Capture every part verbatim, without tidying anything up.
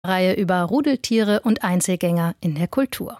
Reihe über Rudeltiere und Einzelgänger in der Kultur.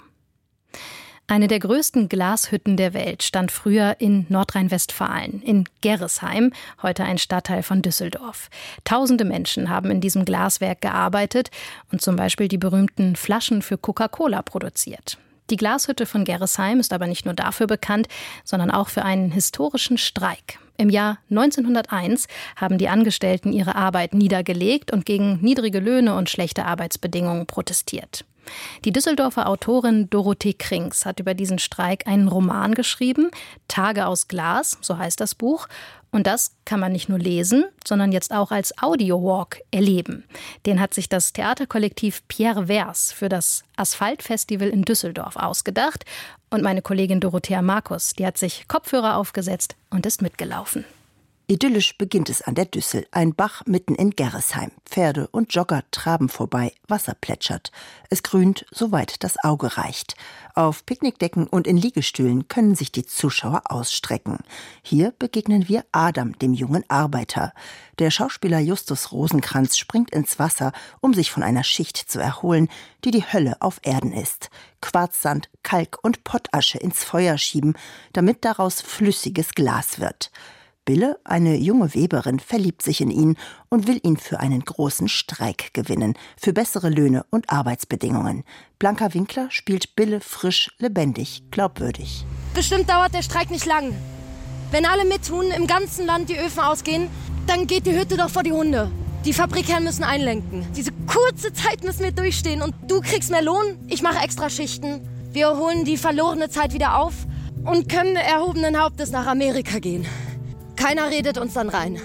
Eine der größten Glashütten der Welt stand früher in Nordrhein-Westfalen, in Gerresheim, heute ein Stadtteil von Düsseldorf. Tausende Menschen haben in diesem Glaswerk gearbeitet und zum Beispiel die berühmten Flaschen für Coca-Cola produziert. Die Glashütte von Gerresheim ist aber nicht nur dafür bekannt, sondern auch für einen historischen Streik. Im Jahr neunzehnhunderteins haben die Angestellten ihre Arbeit niedergelegt und gegen niedrige Löhne und schlechte Arbeitsbedingungen protestiert. Die Düsseldorfer Autorin Dorothee Krings hat über diesen Streik einen Roman geschrieben, Tage aus Glas, so heißt das Buch. Und das kann man nicht nur lesen, sondern jetzt auch als Audio-Walk erleben. Den hat sich das Theaterkollektiv Pierre Vers für das Asphaltfestival in Düsseldorf ausgedacht. Und meine Kollegin Dorothea Markus, die hat sich Kopfhörer aufgesetzt und ist mitgelaufen. Idyllisch beginnt es an der Düssel, ein Bach mitten in Gerresheim. Pferde und Jogger traben vorbei, Wasser plätschert. Es grünt, soweit das Auge reicht. Auf Picknickdecken und in Liegestühlen können sich die Zuschauer ausstrecken. Hier begegnen wir Adam, dem jungen Arbeiter. Der Schauspieler Justus Rosenkranz springt ins Wasser, um sich von einer Schicht zu erholen, die die Hölle auf Erden ist. Quarzsand, Kalk und Pottasche ins Feuer schieben, damit daraus flüssiges Glas wird. Bille, eine junge Weberin, verliebt sich in ihn und will ihn für einen großen Streik gewinnen, für bessere Löhne und Arbeitsbedingungen. Blanka Winkler spielt Bille frisch, lebendig, glaubwürdig. Bestimmt dauert der Streik nicht lang. Wenn alle mittun, im ganzen Land die Öfen ausgehen, dann geht die Hütte doch vor die Hunde. Die Fabrikherren müssen einlenken. Diese kurze Zeit müssen wir durchstehen und du kriegst mehr Lohn, ich mache extra Schichten. Wir holen die verlorene Zeit wieder auf und können erhobenen Hauptes nach Amerika gehen. Keiner redet uns dann rein.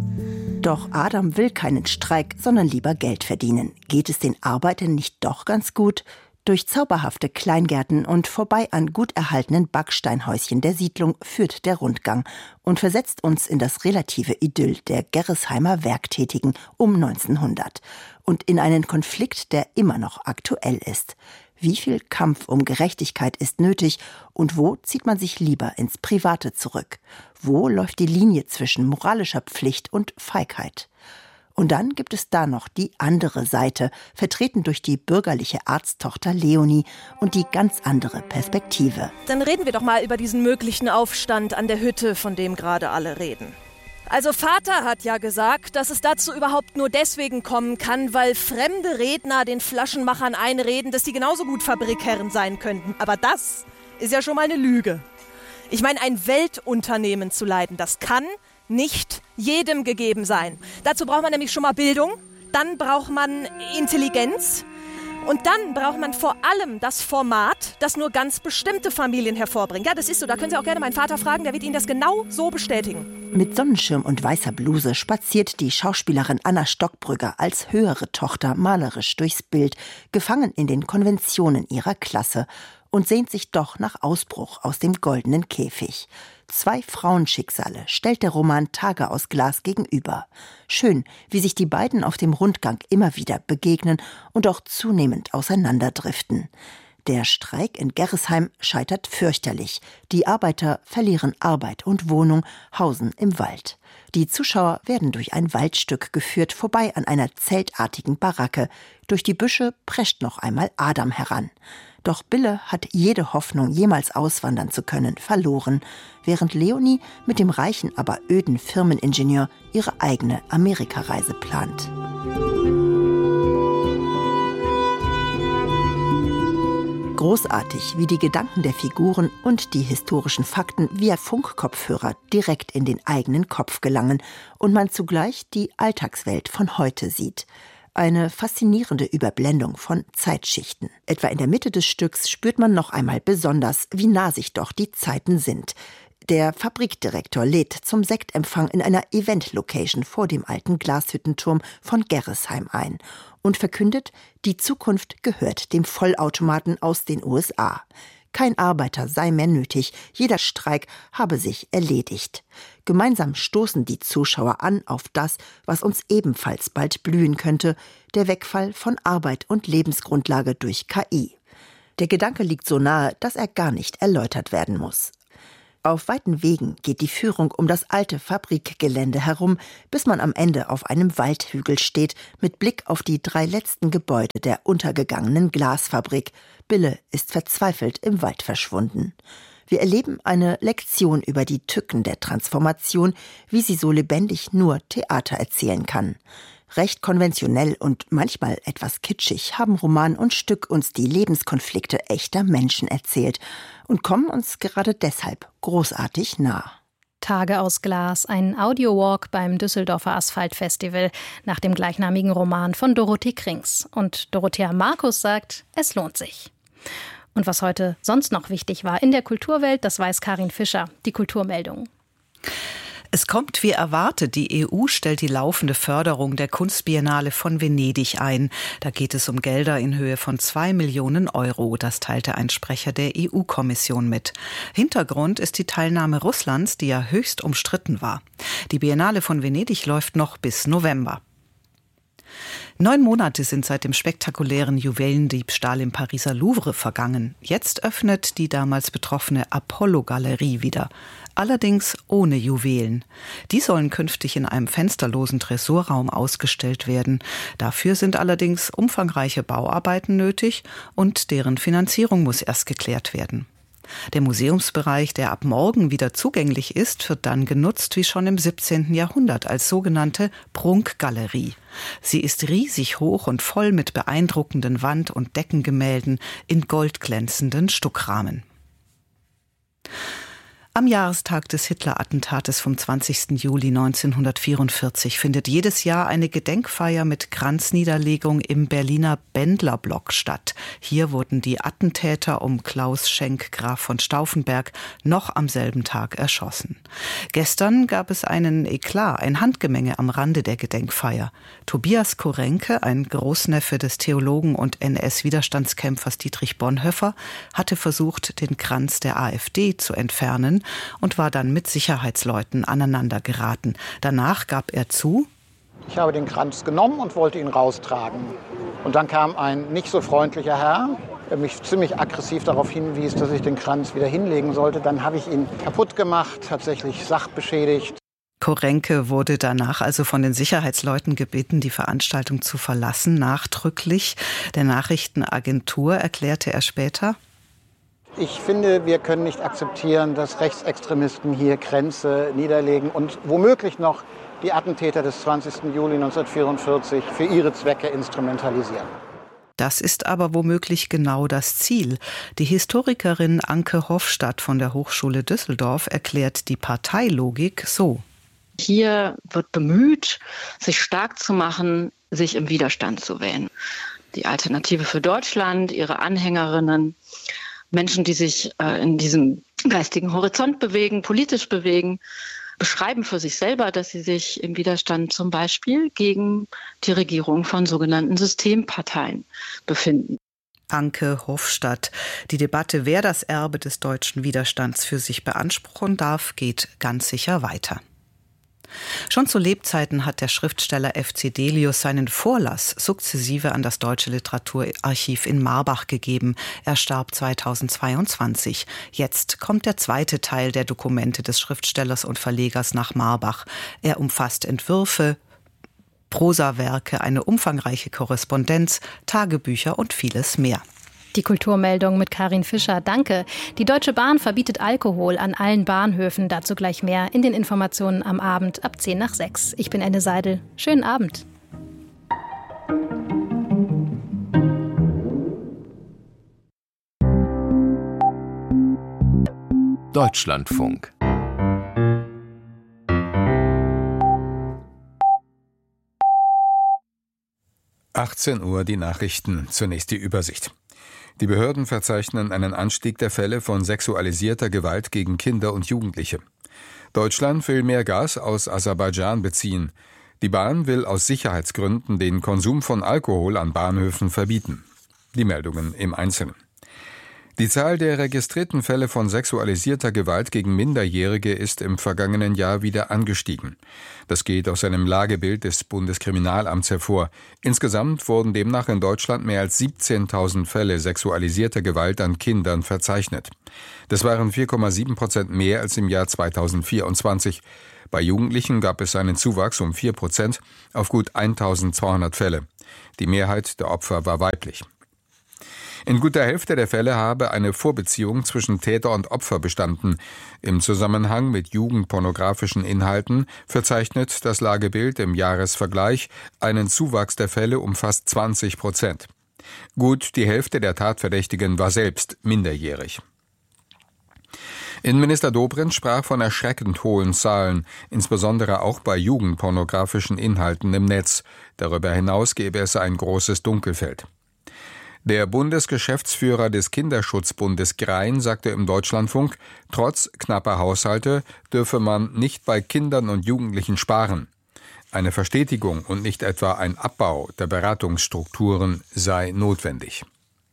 Doch Adam will keinen Streik, sondern lieber Geld verdienen. Geht es den Arbeitern nicht doch ganz gut? Durch zauberhafte Kleingärten und vorbei an gut erhaltenen Backsteinhäuschen der Siedlung führt der Rundgang und versetzt uns in das relative Idyll der Gerresheimer Werktätigen um neunzehnhundert und in einen Konflikt, der immer noch aktuell ist. Wie viel Kampf um Gerechtigkeit ist nötig und wo zieht man sich lieber ins Private zurück? Wo läuft die Linie zwischen moralischer Pflicht und Feigheit? Und dann gibt es da noch die andere Seite, vertreten durch die bürgerliche Arzttochter Leonie und die ganz andere Perspektive. Dann reden wir doch mal über diesen möglichen Aufstand an der Hütte, von dem gerade alle reden. Also Vater hat ja gesagt, dass es dazu überhaupt nur deswegen kommen kann, weil fremde Redner den Flaschenmachern einreden, dass die genauso gut Fabrikherren sein könnten. Aber das ist ja schon mal eine Lüge. Ich meine, ein Weltunternehmen zu leiten, das kann nicht jedem gegeben sein. Dazu braucht man nämlich schon mal Bildung, dann braucht man Intelligenz und dann braucht man vor allem das Format, das nur ganz bestimmte Familien hervorbringt. Ja, das ist so, da können Sie auch gerne meinen Vater fragen, der wird Ihnen das genau so bestätigen. Mit Sonnenschirm und weißer Bluse spaziert die Schauspielerin Anna Stockbrügger als höhere Tochter malerisch durchs Bild, gefangen in den Konventionen ihrer Klasse und sehnt sich doch nach Ausbruch aus dem goldenen Käfig. Zwei Frauenschicksale stellt der Roman Tage aus Glas gegenüber. Schön, wie sich die beiden auf dem Rundgang immer wieder begegnen und auch zunehmend auseinanderdriften. Der Streik in Gerresheim scheitert fürchterlich. Die Arbeiter verlieren Arbeit und Wohnung, hausen im Wald. Die Zuschauer werden durch ein Waldstück geführt, vorbei an einer zeltartigen Baracke. Durch die Büsche prescht noch einmal Adam heran. Doch Bille hat jede Hoffnung, jemals auswandern zu können, verloren, während Leonie mit dem reichen, aber öden Firmeningenieur ihre eigene Amerikareise plant. Großartig, wie die Gedanken der Figuren und die historischen Fakten via Funkkopfhörer direkt in den eigenen Kopf gelangen und man zugleich die Alltagswelt von heute sieht. Eine faszinierende Überblendung von Zeitschichten. Etwa in der Mitte des Stücks spürt man noch einmal besonders, wie nah sich doch die Zeiten sind. Der Fabrikdirektor lädt zum Sektempfang in einer Event-Location vor dem alten Glashüttenturm von Gerresheim ein und verkündet, die Zukunft gehört dem Vollautomaten aus den U S A. Kein Arbeiter sei mehr nötig, jeder Streik habe sich erledigt. Gemeinsam stoßen die Zuschauer an auf das, was uns ebenfalls bald blühen könnte, der Wegfall von Arbeit und Lebensgrundlage durch K I. Der Gedanke liegt so nahe, dass er gar nicht erläutert werden muss. Auf weiten Wegen geht die Führung um das alte Fabrikgelände herum, bis man am Ende auf einem Waldhügel steht, mit Blick auf die drei letzten Gebäude der untergegangenen Glasfabrik. Bille ist verzweifelt im Wald verschwunden. Wir erleben eine Lektion über die Tücken der Transformation, wie sie so lebendig nur Theater erzählen kann. Recht konventionell und manchmal etwas kitschig haben Roman und Stück uns die Lebenskonflikte echter Menschen erzählt und kommen uns gerade deshalb großartig nah. Tage aus Glas, ein Audiowalk beim Düsseldorfer Asphaltfestival nach dem gleichnamigen Roman von Dorothee Krings. Und Dorothea Markus sagt, es lohnt sich. Und was heute sonst noch wichtig war in der Kulturwelt, das weiß Karin Fischer, die Kulturmeldung. Es kommt wie erwartet. Die E U stellt die laufende Förderung der Kunstbiennale von Venedig ein. Da geht es um Gelder in Höhe von zwei Millionen Euro. Das teilte ein Sprecher der E U-Kommission mit. Hintergrund ist die Teilnahme Russlands, die ja höchst umstritten war. Die Biennale von Venedig läuft noch bis November. Neun Monate sind seit dem spektakulären Juwelendiebstahl im Pariser Louvre vergangen. Jetzt öffnet die damals betroffene Apollo-Galerie wieder. Allerdings ohne Juwelen. Die sollen künftig in einem fensterlosen Tresorraum ausgestellt werden. Dafür sind allerdings umfangreiche Bauarbeiten nötig und deren Finanzierung muss erst geklärt werden. Der Museumsbereich, der ab morgen wieder zugänglich ist, wird dann genutzt wie schon im siebzehnten Jahrhundert als sogenannte Prunkgalerie. Sie ist riesig hoch und voll mit beeindruckenden Wand- und Deckengemälden in goldglänzenden Stuckrahmen. Am Jahrestag des Hitler-Attentates vom zwanzigsten Juli neunzehnhundertvierundvierzig findet jedes Jahr eine Gedenkfeier mit Kranzniederlegung im Berliner Bendlerblock statt. Hier wurden die Attentäter um Klaus Schenk, Graf von Stauffenberg, noch am selben Tag erschossen. Gestern gab es einen Eklat, ein Handgemenge am Rande der Gedenkfeier. Tobias Korenke, ein Großneffe des Theologen und N S-Widerstandskämpfers Dietrich Bonhoeffer, hatte versucht, den Kranz der AfD zu entfernen und war dann mit Sicherheitsleuten aneinander geraten. Danach gab er zu: Ich habe den Kranz genommen und wollte ihn raustragen. Und dann kam ein nicht so freundlicher Herr, der mich ziemlich aggressiv darauf hinwies, dass ich den Kranz wieder hinlegen sollte. Dann habe ich ihn kaputt gemacht, tatsächlich sachbeschädigt. Korenke wurde danach also von den Sicherheitsleuten gebeten, die Veranstaltung zu verlassen, nachdrücklich. Der Nachrichtenagentur erklärte er später: Ich finde, wir können nicht akzeptieren, dass Rechtsextremisten hier Grenze niederlegen und womöglich noch die Attentäter des zwanzigsten Juli neunzehnhundertvierundvierzig für ihre Zwecke instrumentalisieren. Das ist aber womöglich genau das Ziel. Die Historikerin Anke Hofstadt von der Hochschule Düsseldorf erklärt die Parteilogik so: Hier wird bemüht, sich stark zu machen, sich im Widerstand zu wählen. Die Alternative für Deutschland, ihre Anhängerinnen, Menschen, die sich äh, in diesem geistigen Horizont bewegen, politisch bewegen, beschreiben für sich selber, dass sie sich im Widerstand zum Beispiel gegen die Regierung von sogenannten Systemparteien befinden. Anke Hofstadt. Die Debatte, wer das Erbe des deutschen Widerstands für sich beanspruchen darf, geht ganz sicher weiter. Schon zu Lebzeiten hat der Schriftsteller F C Delius seinen Vorlass sukzessive an das Deutsche Literaturarchiv in Marbach gegeben. Er starb zweitausendzweiundzwanzig. Jetzt kommt der zweite Teil der Dokumente des Schriftstellers und Verlegers nach Marbach. Er umfasst Entwürfe, Prosawerke, eine umfangreiche Korrespondenz, Tagebücher und vieles mehr. Die Kulturmeldung mit Karin Fischer, danke. Die Deutsche Bahn verbietet Alkohol an allen Bahnhöfen. Dazu gleich mehr in den Informationen am Abend ab zehn nach sechs. Ich bin Enne Seidel. Schönen Abend. Deutschlandfunk. achtzehn Uhr die Nachrichten. Zunächst die Übersicht. Die Behörden verzeichnen einen Anstieg der Fälle von sexualisierter Gewalt gegen Kinder und Jugendliche. Deutschland will mehr Gas aus Aserbaidschan beziehen. Die Bahn will aus Sicherheitsgründen den Konsum von Alkohol an Bahnhöfen verbieten. Die Meldungen im Einzelnen. Die Zahl der registrierten Fälle von sexualisierter Gewalt gegen Minderjährige ist im vergangenen Jahr wieder angestiegen. Das geht aus einem Lagebild des Bundeskriminalamts hervor. Insgesamt wurden demnach in Deutschland mehr als siebzehntausend Fälle sexualisierter Gewalt an Kindern verzeichnet. Das waren vier Komma sieben Prozent mehr als im Jahr zweitausendvierundzwanzig. Bei Jugendlichen gab es einen Zuwachs um vier Prozent auf gut eintausendzweihundert Fälle. Die Mehrheit der Opfer war weiblich. In guter Hälfte der Fälle habe eine Vorbeziehung zwischen Täter und Opfer bestanden. Im Zusammenhang mit jugendpornografischen Inhalten verzeichnet das Lagebild im Jahresvergleich einen Zuwachs der Fälle um fast zwanzig Prozent. Gut die Hälfte der Tatverdächtigen war selbst minderjährig. Innenminister Dobrindt sprach von erschreckend hohen Zahlen, insbesondere auch bei jugendpornografischen Inhalten im Netz. Darüber hinaus gäbe es ein großes Dunkelfeld. Der Bundesgeschäftsführer des Kinderschutzbundes Grein sagte im Deutschlandfunk, trotz knapper Haushalte dürfe man nicht bei Kindern und Jugendlichen sparen. Eine Verstetigung und nicht etwa ein Abbau der Beratungsstrukturen sei notwendig.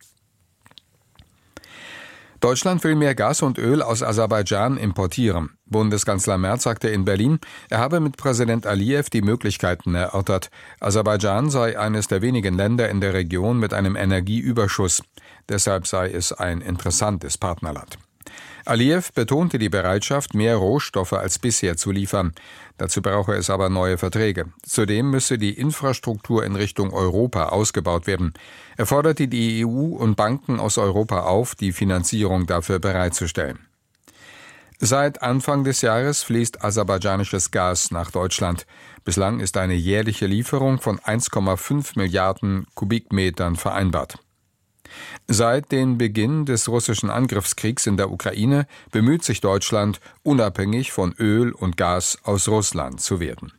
Deutschland will mehr Gas und Öl aus Aserbaidschan importieren. Bundeskanzler Merz sagte in Berlin, er habe mit Präsident Alijew die Möglichkeiten erörtert. Aserbaidschan sei eines der wenigen Länder in der Region mit einem Energieüberschuss. Deshalb sei es ein interessantes Partnerland. Alijew betonte die Bereitschaft, mehr Rohstoffe als bisher zu liefern. Dazu brauche es aber neue Verträge. Zudem müsse die Infrastruktur in Richtung Europa ausgebaut werden. Er forderte die E U und Banken aus Europa auf, die Finanzierung dafür bereitzustellen. Seit Anfang des Jahres fließt aserbaidschanisches Gas nach Deutschland. Bislang ist eine jährliche Lieferung von eins Komma fünf Milliarden Kubikmetern vereinbart. Seit dem Beginn des russischen Angriffskriegs in der Ukraine bemüht sich Deutschland, unabhängig von Öl und Gas aus Russland zu werden.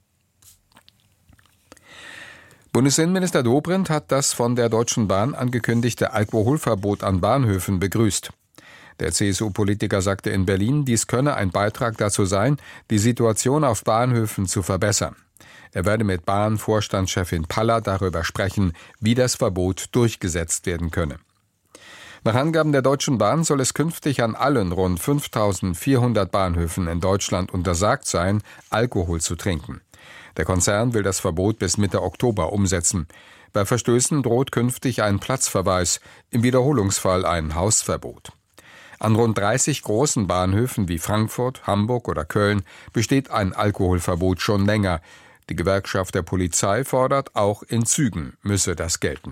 Bundesinnenminister Dobrindt hat das von der Deutschen Bahn angekündigte Alkoholverbot an Bahnhöfen begrüßt. Der C S U-Politiker sagte in Berlin, dies könne ein Beitrag dazu sein, die Situation auf Bahnhöfen zu verbessern. Er werde mit Bahnvorstandschefin Paller darüber sprechen, wie das Verbot durchgesetzt werden könne. Nach Angaben der Deutschen Bahn soll es künftig an allen rund fünftausendvierhundert Bahnhöfen in Deutschland untersagt sein, Alkohol zu trinken. Der Konzern will das Verbot bis Mitte Oktober umsetzen. Bei Verstößen droht künftig ein Platzverweis, im Wiederholungsfall ein Hausverbot. An rund dreißig großen Bahnhöfen wie Frankfurt, Hamburg oder Köln besteht ein Alkoholverbot schon länger. Die Gewerkschaft der Polizei fordert, auch in Zügen müsse das gelten.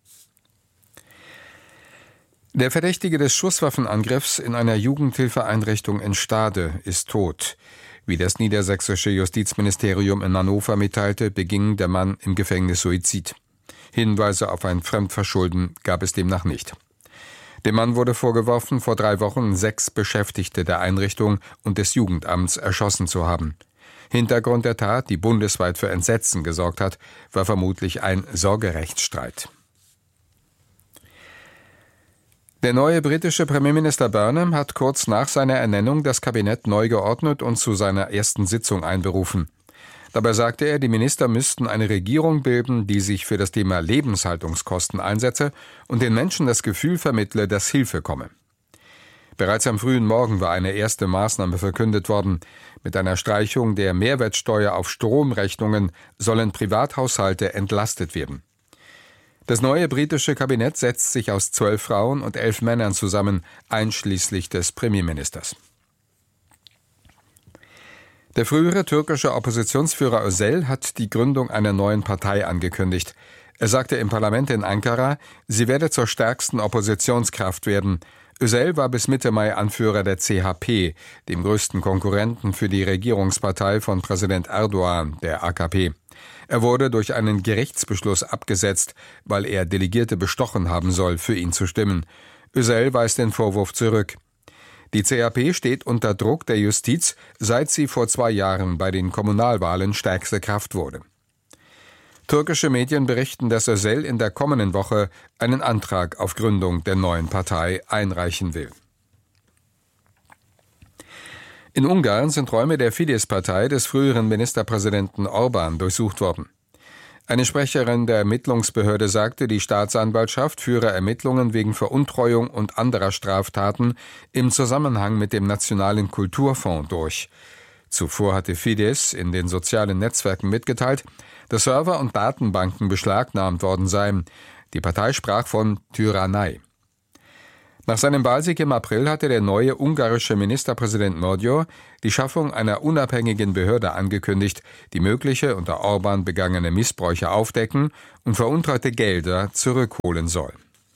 Der Verdächtige des Schusswaffenangriffs in einer Jugendhilfeeinrichtung in Stade ist tot. Wie das niedersächsische Justizministerium in Hannover mitteilte, beging der Mann im Gefängnis Suizid. Hinweise auf ein Fremdverschulden gab es demnach nicht. Dem Mann wurde vorgeworfen, vor drei Wochen sechs Beschäftigte der Einrichtung und des Jugendamts erschossen zu haben. Hintergrund der Tat, die bundesweit für Entsetzen gesorgt hat, war vermutlich ein Sorgerechtsstreit. Der neue britische Premierminister Burnham hat kurz nach seiner Ernennung das Kabinett neu geordnet und zu seiner ersten Sitzung einberufen. Dabei sagte er, die Minister müssten eine Regierung bilden, die sich für das Thema Lebenshaltungskosten einsetze und den Menschen das Gefühl vermittle, dass Hilfe komme. Bereits am frühen Morgen war eine erste Maßnahme verkündet worden. Mit einer Streichung der Mehrwertsteuer auf Stromrechnungen sollen Privathaushalte entlastet werden. Das neue britische Kabinett setzt sich aus zwölf Frauen und elf Männern zusammen, einschließlich des Premierministers. Der frühere türkische Oppositionsführer Özel hat die Gründung einer neuen Partei angekündigt. Er sagte im Parlament in Ankara, sie werde zur stärksten Oppositionskraft werden. Özel war bis Mitte Mai Anführer der C H P, dem größten Konkurrenten für die Regierungspartei von Präsident Erdogan, der A K P. Er wurde durch einen Gerichtsbeschluss abgesetzt, weil er Delegierte bestochen haben soll, für ihn zu stimmen. Özel weist den Vorwurf zurück. Die C H P steht unter Druck der Justiz, seit sie vor zwei Jahren bei den Kommunalwahlen stärkste Kraft wurde. Türkische Medien berichten, dass Özel in der kommenden Woche einen Antrag auf Gründung der neuen Partei einreichen will. In Ungarn sind Räume der Fidesz-Partei des früheren Ministerpräsidenten Orbán durchsucht worden. Eine Sprecherin der Ermittlungsbehörde sagte, die Staatsanwaltschaft führe Ermittlungen wegen Veruntreuung und anderer Straftaten im Zusammenhang mit dem Nationalen Kulturfonds durch. Zuvor hatte Fidesz in den sozialen Netzwerken mitgeteilt, dass Server und Datenbanken beschlagnahmt worden seien. Die Partei sprach von Tyrannei. Nach seinem Wahlsieg im April hatte der neue ungarische Ministerpräsident Magyar die Schaffung einer unabhängigen Behörde angekündigt, die mögliche unter Orban begangene Missbräuche aufdecken und veruntreute Gelder zurückholen soll.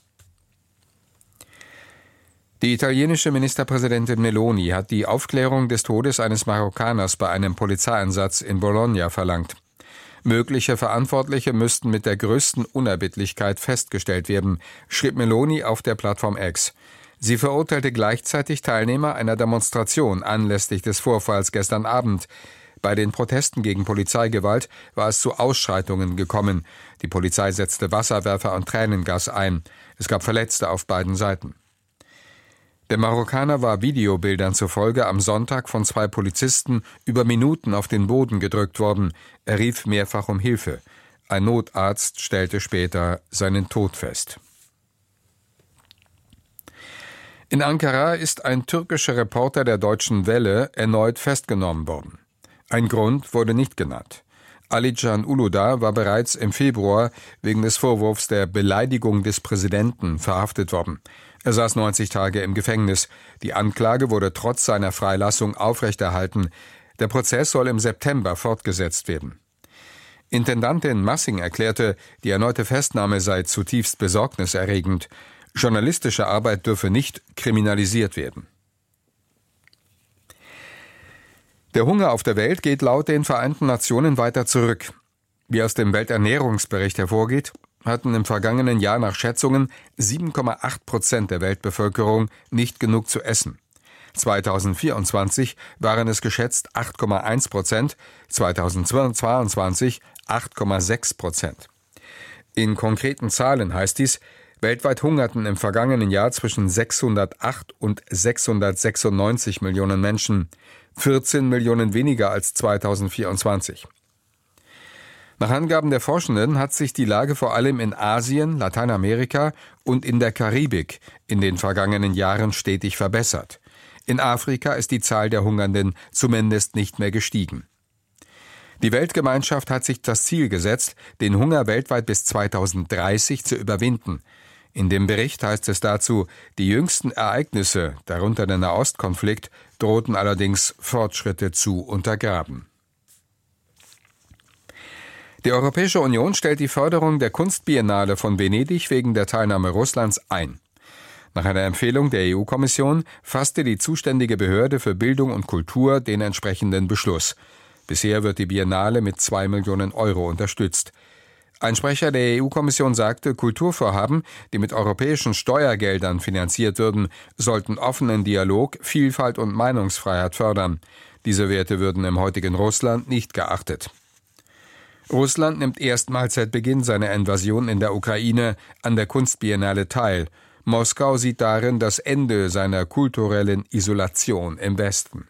Die italienische Ministerpräsidentin Meloni hat die Aufklärung des Todes eines Marokkaners bei einem Polizeieinsatz in Bologna verlangt. Mögliche Verantwortliche müssten mit der größten Unerbittlichkeit festgestellt werden, schrieb Meloni auf der Plattform X. Sie verurteilte gleichzeitig Teilnehmer einer Demonstration anlässlich des Vorfalls gestern Abend. Bei den Protesten gegen Polizeigewalt war es zu Ausschreitungen gekommen. Die Polizei setzte Wasserwerfer und Tränengas ein. Es gab Verletzte auf beiden Seiten. Der Marokkaner war Videobildern zufolge am Sonntag von zwei Polizisten über Minuten auf den Boden gedrückt worden. Er rief mehrfach um Hilfe. Ein Notarzt stellte später seinen Tod fest. In Ankara ist ein türkischer Reporter der Deutschen Welle erneut festgenommen worden. Ein Grund wurde nicht genannt. Alican Uludağ war bereits im Februar wegen des Vorwurfs der Beleidigung des Präsidenten verhaftet worden. Er saß neunzig Tage im Gefängnis. Die Anklage wurde trotz seiner Freilassung aufrechterhalten. Der Prozess soll im September fortgesetzt werden. Intendantin Massing erklärte, die erneute Festnahme sei zutiefst besorgniserregend. Journalistische Arbeit dürfe nicht kriminalisiert werden. Der Hunger auf der Welt geht laut den Vereinten Nationen weiter zurück. Wie aus dem Welternährungsbericht hervorgeht, hatten im vergangenen Jahr nach Schätzungen sieben Komma acht Prozent der Weltbevölkerung nicht genug zu essen. zweitausendvierundzwanzig waren es geschätzt acht Komma eins Prozent, zweitausendzweiundzwanzig acht Komma sechs Prozent. In konkreten Zahlen heißt dies, weltweit hungerten im vergangenen Jahr zwischen sechshundertacht und sechshundertsechsundneunzig Millionen Menschen, vierzehn Millionen weniger als zweitausendvierundzwanzig. Nach Angaben der Forschenden hat sich die Lage vor allem in Asien, Lateinamerika und in der Karibik in den vergangenen Jahren stetig verbessert. In Afrika ist die Zahl der Hungernden zumindest nicht mehr gestiegen. Die Weltgemeinschaft hat sich das Ziel gesetzt, den Hunger weltweit bis zweitausenddreißig zu überwinden. In dem Bericht heißt es dazu, die jüngsten Ereignisse, darunter der Nahostkonflikt, drohten allerdings Fortschritte zu untergraben. Die Europäische Union stellt die Förderung der Kunstbiennale von Venedig wegen der Teilnahme Russlands ein. Nach einer Empfehlung der E U-Kommission fasste die zuständige Behörde für Bildung und Kultur den entsprechenden Beschluss. Bisher wird die Biennale mit zwei Millionen Euro unterstützt. Ein Sprecher der E U-Kommission sagte, Kulturvorhaben, die mit europäischen Steuergeldern finanziert würden, sollten offenen Dialog, Vielfalt und Meinungsfreiheit fördern. Diese Werte würden im heutigen Russland nicht geachtet. Russland nimmt erstmals seit Beginn seiner Invasion in der Ukraine an der Kunstbiennale teil. Moskau sieht darin das Ende seiner kulturellen Isolation im Westen.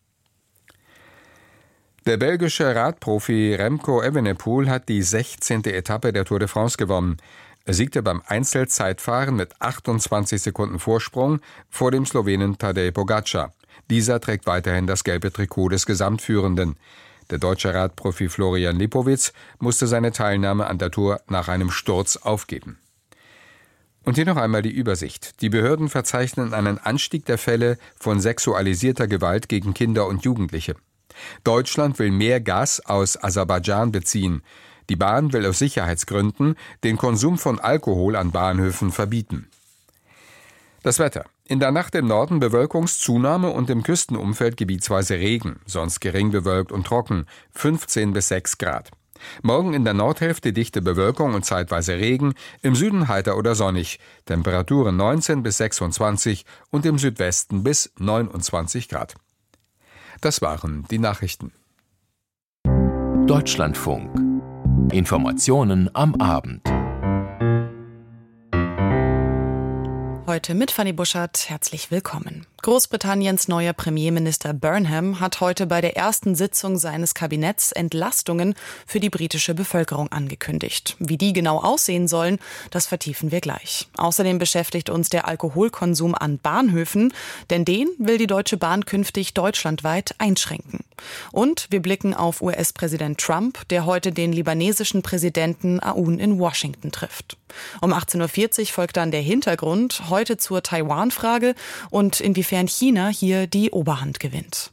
Der belgische Radprofi Remco Evenepoel hat die sechzehnte Etappe der Tour de France gewonnen. Er siegte beim Einzelzeitfahren mit achtundzwanzig Sekunden Vorsprung vor dem Slowenen Tadej Pogačar. Dieser trägt weiterhin das gelbe Trikot des Gesamtführenden. Der deutsche Radprofi Florian Lipowitz musste seine Teilnahme an der Tour nach einem Sturz aufgeben. Und hier noch einmal die Übersicht. Die Behörden verzeichnen einen Anstieg der Fälle von sexualisierter Gewalt gegen Kinder und Jugendliche. Deutschland will mehr Gas aus Aserbaidschan beziehen. Die Bahn will aus Sicherheitsgründen den Konsum von Alkohol an Bahnhöfen verbieten. Das Wetter. In der Nacht im Norden Bewölkungszunahme und im Küstenumfeld gebietsweise Regen, sonst gering bewölkt und trocken, fünfzehn bis sechs Grad. Morgen in der Nordhälfte dichte Bewölkung und zeitweise Regen, im Süden heiter oder sonnig, Temperaturen neunzehn bis sechsundzwanzig und im Südwesten bis neunundzwanzig Grad. Das waren die Nachrichten. Deutschlandfunk. Informationen am Abend. Heute mit Fanny Buschert. Herzlich willkommen. Großbritanniens neuer Premierminister Burnham hat heute bei der ersten Sitzung seines Kabinetts Entlastungen für die britische Bevölkerung angekündigt. Wie die genau aussehen sollen, das vertiefen wir gleich. Außerdem beschäftigt uns der Alkoholkonsum an Bahnhöfen, denn den will die Deutsche Bahn künftig deutschlandweit einschränken. Und wir blicken auf U S-Präsident Trump, der heute den libanesischen Präsidenten Aoun in Washington trifft. Um achtzehn Uhr vierzig folgt dann der Hintergrund, heute zur Taiwan-Frage und inwiefern China hier die Oberhand gewinnt.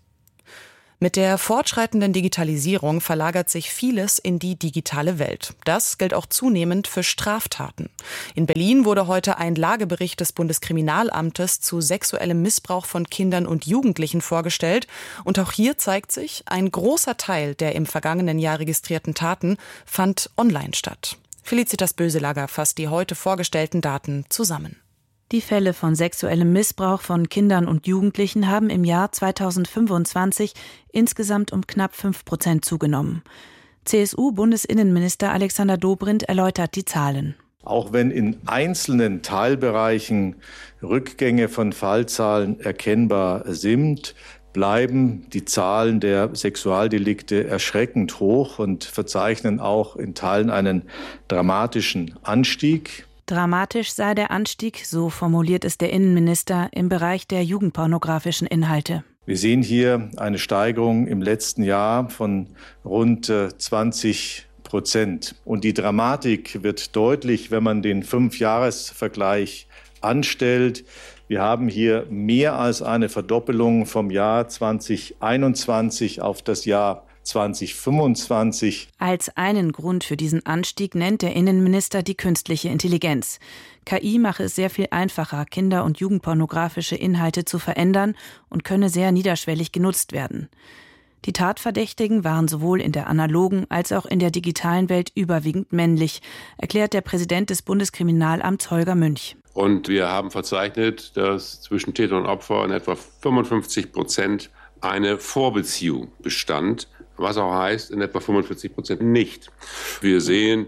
Mit der fortschreitenden Digitalisierung verlagert sich vieles in die digitale Welt. Das gilt auch zunehmend für Straftaten. In Berlin wurde heute ein Lagebericht des Bundeskriminalamtes zu sexuellem Missbrauch von Kindern und Jugendlichen vorgestellt. Und auch hier zeigt sich, ein großer Teil der im vergangenen Jahr registrierten Taten fand online statt. Felicitas Böselager fasst die heute vorgestellten Daten zusammen. Die Fälle von sexuellem Missbrauch von Kindern und Jugendlichen haben im Jahr zweitausendfünfundzwanzig insgesamt um knapp fünf Prozent zugenommen. C S U-Bundesinnenminister Alexander Dobrindt erläutert die Zahlen. Auch wenn in einzelnen Teilbereichen Rückgänge von Fallzahlen erkennbar sind, bleiben die Zahlen der Sexualdelikte erschreckend hoch und verzeichnen auch in Teilen einen dramatischen Anstieg. Dramatisch sei der Anstieg, so formuliert es der Innenminister, im Bereich der jugendpornografischen Inhalte. Wir sehen hier eine Steigerung im letzten Jahr von rund zwanzig Prozent. Und die Dramatik wird deutlich, wenn man den Fünfjahresvergleich anstellt. Wir haben hier mehr als eine Verdoppelung vom Jahr zweitausendeinundzwanzig auf das Jahr zweitausendfünfundzwanzig. Als einen Grund für diesen Anstieg nennt der Innenminister die künstliche Intelligenz. K I mache es sehr viel einfacher, Kinder- und jugendpornografische Inhalte zu verändern und könne sehr niederschwellig genutzt werden. Die Tatverdächtigen waren sowohl in der analogen als auch in der digitalen Welt überwiegend männlich, erklärt der Präsident des Bundeskriminalamts Holger Münch. Und wir haben verzeichnet, dass zwischen Täter und Opfer in etwa fünfundfünfzig Prozent eine Vorbeziehung bestand, was auch heißt, in etwa fünfundvierzig Prozent nicht. Wir sehen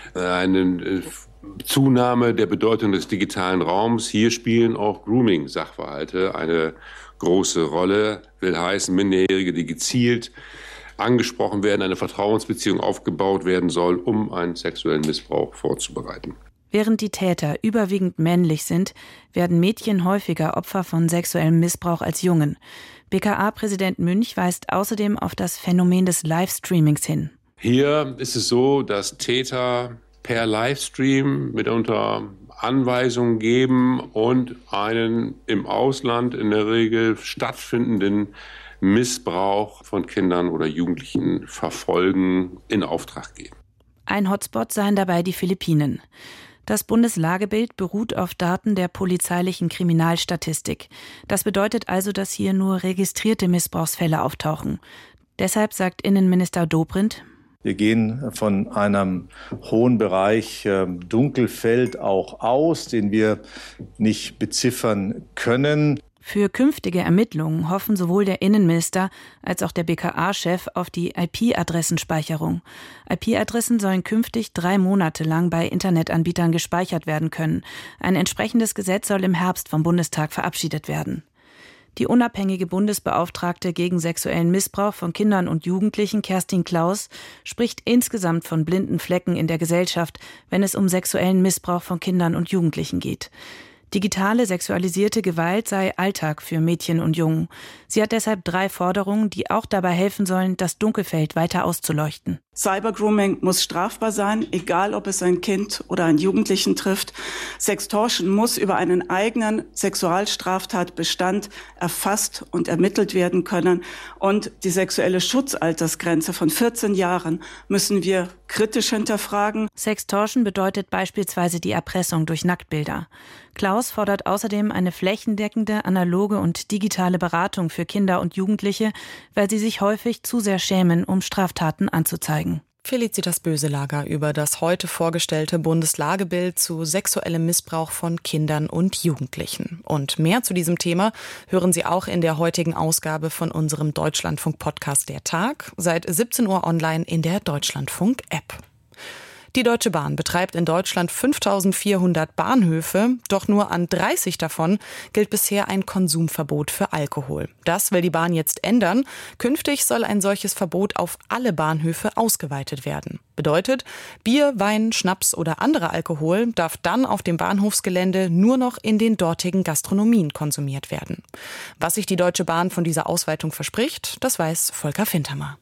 eine Zunahme der Bedeutung des digitalen Raums. Hier spielen auch Grooming-Sachverhalte eine große Rolle. Will heißen, Minderjährige, die gezielt angesprochen werden, eine Vertrauensbeziehung aufgebaut werden soll, um einen sexuellen Missbrauch vorzubereiten. Während die Täter überwiegend männlich sind, werden Mädchen häufiger Opfer von sexuellem Missbrauch als Jungen. B K A-Präsident Münch weist außerdem auf das Phänomen des Livestreamings hin. Hier ist es so, dass Täter per Livestream mitunter Anweisungen geben und einen im Ausland in der Regel stattfindenden Missbrauch von Kindern oder Jugendlichen verfolgen, in Auftrag geben. Ein Hotspot seien dabei die Philippinen. Das Bundeslagebild beruht auf Daten der polizeilichen Kriminalstatistik. Das bedeutet also, dass hier nur registrierte Missbrauchsfälle auftauchen. Deshalb sagt Innenminister Dobrindt: Wir gehen von einem hohen Bereich äh, Dunkelfeld auch aus, den wir nicht beziffern können. Für künftige Ermittlungen hoffen sowohl der Innenminister als auch der B K A-Chef auf die I P-Adressenspeicherung. I P-Adressen sollen künftig drei Monate lang bei Internetanbietern gespeichert werden können. Ein entsprechendes Gesetz soll im Herbst vom Bundestag verabschiedet werden. Die unabhängige Bundesbeauftragte gegen sexuellen Missbrauch von Kindern und Jugendlichen, Kerstin Klaus, spricht insgesamt von blinden Flecken in der Gesellschaft, wenn es um sexuellen Missbrauch von Kindern und Jugendlichen geht. Digitale sexualisierte Gewalt sei Alltag für Mädchen und Jungen. Sie hat deshalb drei Forderungen, die auch dabei helfen sollen, das Dunkelfeld weiter auszuleuchten. Cybergrooming muss strafbar sein, egal ob es ein Kind oder einen Jugendlichen trifft. Sextortion muss über einen eigenen Sexualstraftatbestand erfasst und ermittelt werden können. Und die sexuelle Schutzaltersgrenze von vierzehn Jahren müssen wir kritisch hinterfragen. Sextortion bedeutet beispielsweise die Erpressung durch Nacktbilder. Klaus fordert außerdem eine flächendeckende, analoge und digitale Beratung für Kinder und Jugendliche, weil sie sich häufig zu sehr schämen, um Straftaten anzuzeigen. Felicitas Böselager über das heute vorgestellte Bundeslagebild zu sexuellem Missbrauch von Kindern und Jugendlichen. Und mehr zu diesem Thema hören Sie auch in der heutigen Ausgabe von unserem Deutschlandfunk-Podcast Der Tag, seit siebzehn Uhr online in der Deutschlandfunk-App. Die Deutsche Bahn betreibt in Deutschland fünftausendvierhundert Bahnhöfe, doch nur an dreißig davon gilt bisher ein Konsumverbot für Alkohol. Das will die Bahn jetzt ändern. Künftig soll ein solches Verbot auf alle Bahnhöfe ausgeweitet werden. Bedeutet, Bier, Wein, Schnaps oder anderer Alkohol darf dann auf dem Bahnhofsgelände nur noch in den dortigen Gastronomien konsumiert werden. Was sich die Deutsche Bahn von dieser Ausweitung verspricht, das weiß Volker Fintermer.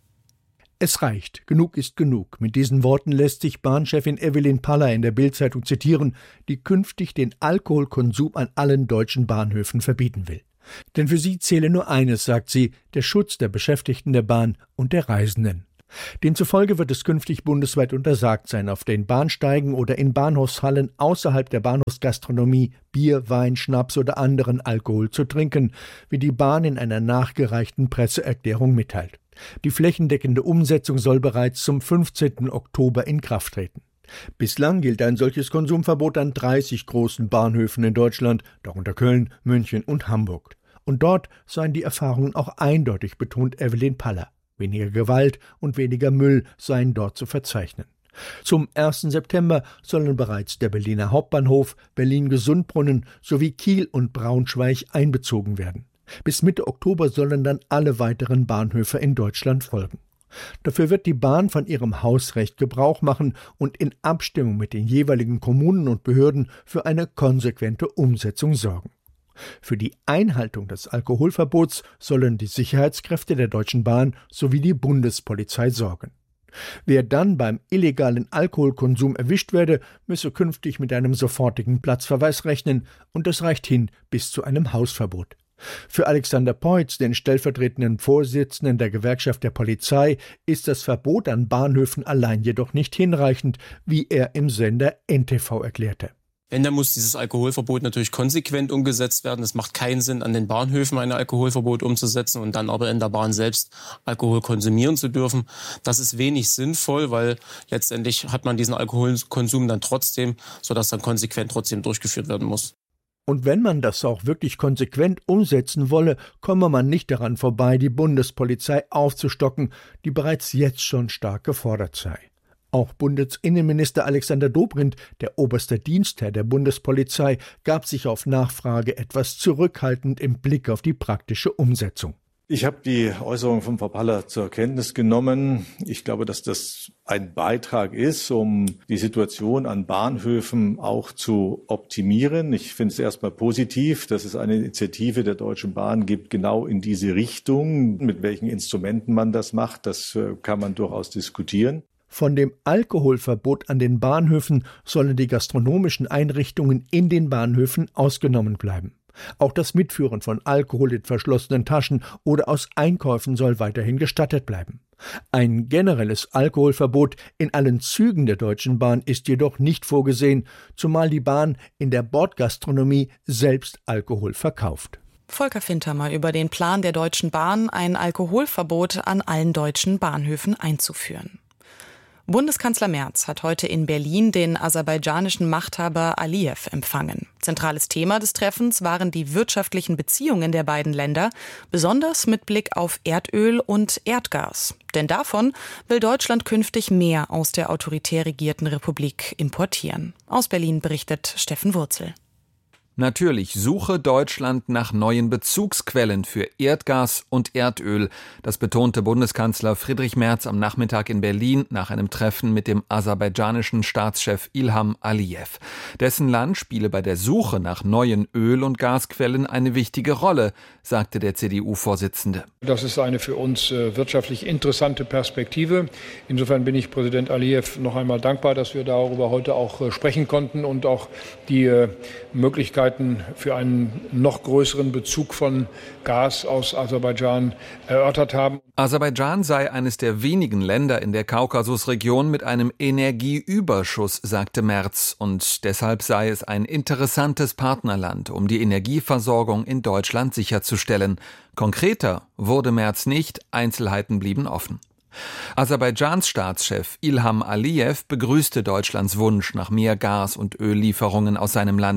Es reicht, genug ist genug. Mit diesen Worten lässt sich Bahnchefin Evelyn Paller in der Bild-Zeitung zitieren, die künftig den Alkoholkonsum an allen deutschen Bahnhöfen verbieten will. Denn für sie zähle nur eines, sagt sie, der Schutz der Beschäftigten der Bahn und der Reisenden. Demzufolge wird es künftig bundesweit untersagt sein, auf den Bahnsteigen oder in Bahnhofshallen außerhalb der Bahnhofsgastronomie Bier, Wein, Schnaps oder anderen Alkohol zu trinken, wie die Bahn in einer nachgereichten Presseerklärung mitteilt. Die flächendeckende Umsetzung soll bereits zum fünfzehnten Oktober in Kraft treten. Bislang gilt ein solches Konsumverbot an dreißig großen Bahnhöfen in Deutschland, darunter Köln, München und Hamburg. Und dort seien die Erfahrungen auch eindeutig, betont Evelyn Paller. Weniger Gewalt und weniger Müll seien dort zu verzeichnen. Zum ersten September sollen bereits der Berliner Hauptbahnhof, Berlin-Gesundbrunnen sowie Kiel und Braunschweig einbezogen werden. Bis Mitte Oktober sollen dann alle weiteren Bahnhöfe in Deutschland folgen. Dafür wird die Bahn von ihrem Hausrecht Gebrauch machen und in Abstimmung mit den jeweiligen Kommunen und Behörden für eine konsequente Umsetzung sorgen. Für die Einhaltung des Alkoholverbots sollen die Sicherheitskräfte der Deutschen Bahn sowie die Bundespolizei sorgen. Wer dann beim illegalen Alkoholkonsum erwischt werde, müsse künftig mit einem sofortigen Platzverweis rechnen, und das reicht hin bis zu einem Hausverbot. Für Alexander Peutz, den stellvertretenden Vorsitzenden der Gewerkschaft der Polizei, ist das Verbot an Bahnhöfen allein jedoch nicht hinreichend, wie er im Sender N T V erklärte. Wenn, dann muss dieses Alkoholverbot natürlich konsequent umgesetzt werden. Es macht keinen Sinn, an den Bahnhöfen ein Alkoholverbot umzusetzen und dann aber in der Bahn selbst Alkohol konsumieren zu dürfen. Das ist wenig sinnvoll, weil letztendlich hat man diesen Alkoholkonsum dann trotzdem, sodass dann konsequent trotzdem durchgeführt werden muss. Und wenn man das auch wirklich konsequent umsetzen wolle, komme man nicht daran vorbei, die Bundespolizei aufzustocken, die bereits jetzt schon stark gefordert sei. Auch Bundesinnenminister Alexander Dobrindt, der oberste Dienstherr der Bundespolizei, gab sich auf Nachfrage etwas zurückhaltend im Blick auf die praktische Umsetzung. Ich habe die Äußerung von Frau Paller zur Kenntnis genommen. Ich glaube, dass das ein Beitrag ist, um die Situation an Bahnhöfen auch zu optimieren. Ich finde es erstmal positiv, dass es eine Initiative der Deutschen Bahn gibt, genau in diese Richtung. Mit welchen Instrumenten man das macht, das kann man durchaus diskutieren. Von dem Alkoholverbot an den Bahnhöfen sollen die gastronomischen Einrichtungen in den Bahnhöfen ausgenommen bleiben. Auch das Mitführen von Alkohol in verschlossenen Taschen oder aus Einkäufen soll weiterhin gestattet bleiben. Ein generelles Alkoholverbot in allen Zügen der Deutschen Bahn ist jedoch nicht vorgesehen, zumal die Bahn in der Bordgastronomie selbst Alkohol verkauft. Volker Fintermer über den Plan der Deutschen Bahn, ein Alkoholverbot an allen deutschen Bahnhöfen einzuführen. Bundeskanzler Merz hat heute in Berlin den aserbaidschanischen Machthaber Aliyev empfangen. Zentrales Thema des Treffens waren die wirtschaftlichen Beziehungen der beiden Länder, besonders mit Blick auf Erdöl und Erdgas. Denn davon will Deutschland künftig mehr aus der autoritär regierten Republik importieren. Aus Berlin berichtet Steffen Wurzel. Natürlich suche Deutschland nach neuen Bezugsquellen für Erdgas und Erdöl. Das betonte Bundeskanzler Friedrich Merz am Nachmittag in Berlin nach einem Treffen mit dem aserbaidschanischen Staatschef Ilham Aliyev. Dessen Land spiele bei der Suche nach neuen Öl- und Gasquellen eine wichtige Rolle, sagte der C D U-Vorsitzende. Das ist eine für uns wirtschaftlich interessante Perspektive. Insofern bin ich Präsident Aliyev noch einmal dankbar, dass wir darüber heute auch sprechen konnten und auch die Möglichkeit für einen noch größeren Bezug von Gas aus Aserbaidschan erörtert haben. Aserbaidschan sei eines der wenigen Länder in der Kaukasusregion mit einem Energieüberschuss, sagte Merz. Und deshalb sei es ein interessantes Partnerland, um die Energieversorgung in Deutschland sicherzustellen. Konkreter wurde Merz nicht, Einzelheiten blieben offen. Aserbaidschans Staatschef Ilham Aliyev begrüßte Deutschlands Wunsch nach mehr Gas- und Öllieferungen aus seinem Land.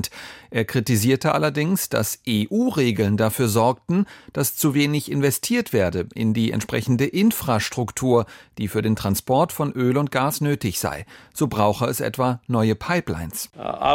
Er kritisierte allerdings, dass E U-Regeln dafür sorgten, dass zu wenig investiert werde in die entsprechende Infrastruktur, die für den Transport von Öl und Gas nötig sei. So brauche es etwa neue Pipelines.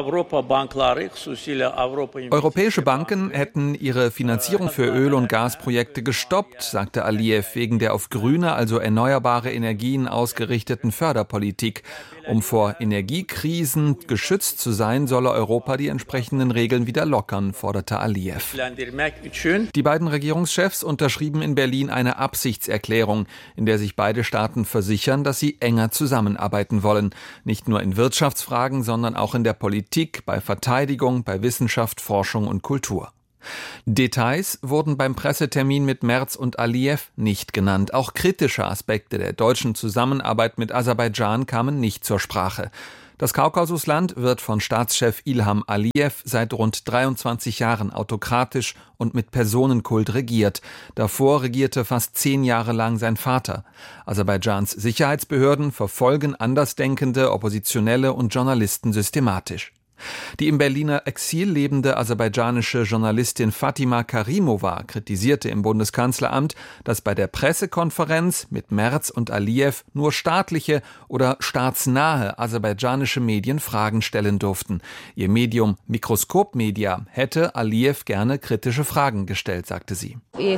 Europäische Banken hätten ihre Finanzierung für Öl- und Gasprojekte gestoppt, sagte Aliyev wegen der auf grüne, also erneuerbare Energien ausgerichteten Förderpolitik. Um vor Energiekrisen geschützt zu sein, solle Europa die entsprechenden Regeln wieder lockern, forderte Aliyev. Die beiden Regierungschefs unterschrieben in Berlin eine Absichtserklärung, in der sich beide Staaten versichern, dass sie enger zusammenarbeiten wollen. Nicht nur in Wirtschaftsfragen, sondern auch in der Politik, bei Verteidigung, bei Wissenschaft, Forschung und Kultur. Details wurden beim Pressetermin mit Merz und Aliyev nicht genannt. Auch kritische Aspekte der deutschen Zusammenarbeit mit Aserbaidschan kamen nicht zur Sprache. Das Kaukasusland wird von Staatschef Ilham Aliyev seit rund dreiundzwanzig Jahren autokratisch und mit Personenkult regiert. Davor regierte fast zehn Jahre lang sein Vater. Aserbaidschans Sicherheitsbehörden verfolgen Andersdenkende, Oppositionelle und Journalisten systematisch. Die im Berliner Exil lebende aserbaidschanische Journalistin Fatima Karimova kritisierte im Bundeskanzleramt, dass bei der Pressekonferenz mit Merz und Aliyev nur staatliche oder staatsnahe aserbaidschanische Medien Fragen stellen durften. Ihr Medium Mikroskop Media hätte Aliyev gerne kritische Fragen gestellt, sagte sie. Wir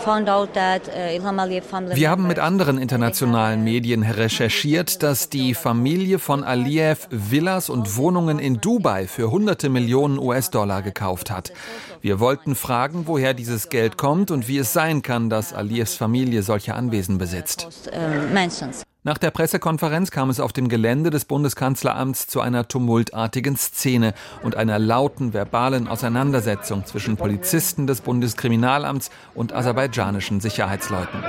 haben mit anderen internationalen Medien recherchiert, dass die Familie von Aliyev Villas und Wohnungen in Dubai für hunderte Millionen U S-Dollar gekauft hat. Wir wollten fragen, woher dieses Geld kommt und wie es sein kann, dass Aliyevs Familie solche Anwesen besitzt. Nach der Pressekonferenz kam es auf dem Gelände des Bundeskanzleramts zu einer tumultartigen Szene und einer lauten verbalen Auseinandersetzung zwischen Polizisten des Bundeskriminalamts und aserbaidschanischen Sicherheitsleuten.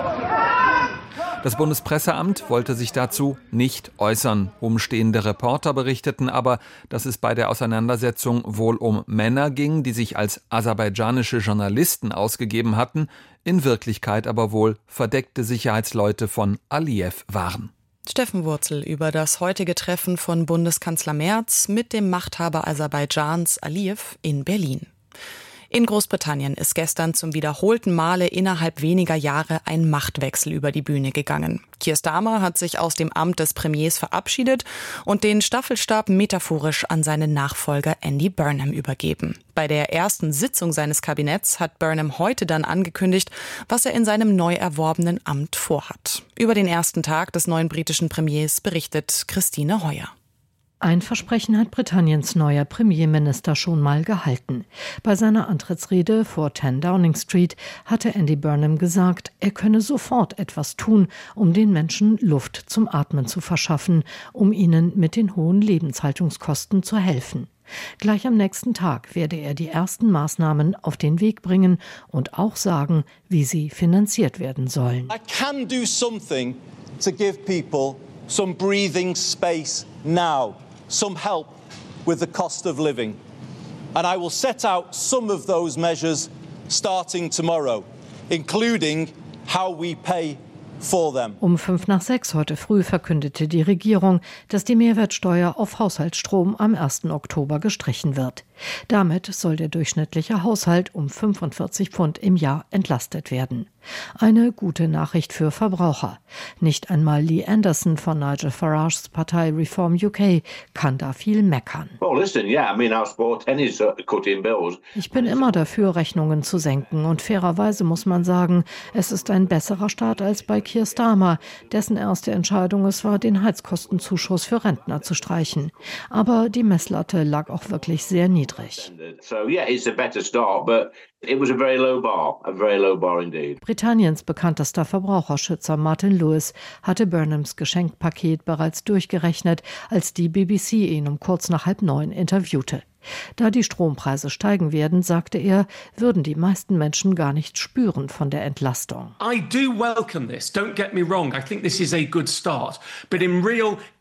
Das Bundespresseamt wollte sich dazu nicht äußern. Umstehende Reporter berichteten aber, dass es bei der Auseinandersetzung wohl um Männer ging, die sich als aserbaidschanische Journalisten ausgegeben hatten, in Wirklichkeit aber wohl verdeckte Sicherheitsleute von Aliyev waren. Steffen Wurzel über das heutige Treffen von Bundeskanzler Merz mit dem Machthaber Aserbaidschans Aliyev in Berlin. In Großbritannien ist gestern zum wiederholten Male innerhalb weniger Jahre ein Machtwechsel über die Bühne gegangen. Keir Starmer hat sich aus dem Amt des Premiers verabschiedet und den Staffelstab metaphorisch an seinen Nachfolger Andy Burnham übergeben. Bei der ersten Sitzung seines Kabinetts hat Burnham heute dann angekündigt, was er in seinem neu erworbenen Amt vorhat. Über den ersten Tag des neuen britischen Premiers berichtet Christine Heuer. Ein Versprechen hat Britanniens neuer Premierminister schon mal gehalten. Bei seiner Antrittsrede vor zehn Downing Street hatte Andy Burnham gesagt, er könne sofort etwas tun, um den Menschen Luft zum Atmen zu verschaffen, um ihnen mit den hohen Lebenshaltungskosten zu helfen. Gleich am nächsten Tag werde er die ersten Maßnahmen auf den Weg bringen und auch sagen, wie sie finanziert werden sollen. I can do something to give people some breathing space now. Some help with the cost of living. And I will set out some of those measures starting tomorrow, including how we pay for them. Um fünf nach sechs heute früh verkündete die Regierung, dass die Mehrwertsteuer auf Haushaltsstrom am ersten Oktober gestrichen wird. Damit soll der durchschnittliche Haushalt um fünfundvierzig Pfund im Jahr entlastet werden. Eine gute Nachricht für Verbraucher. Nicht einmal Lee Anderson von Nigel Farages Partei Reform U K kann da viel meckern. Ich bin immer dafür, Rechnungen zu senken. Und fairerweise muss man sagen, es ist ein besserer Start als bei Keir Starmer, dessen erste Entscheidung es war, den Heizkostenzuschuss für Rentner zu streichen. Aber die Messlatte lag auch wirklich sehr niedrig. Britanniens bekanntester Verbraucherschützer Martin Lewis hatte Burnhams Geschenkpaket bereits durchgerechnet, als die B B C ihn um kurz nach halb neun interviewte. Da die Strompreise steigen werden, sagte er, würden die meisten Menschen gar nicht spüren von der Entlastung. I do welcome this. Don't get me wrong. I think this is a good start. But in real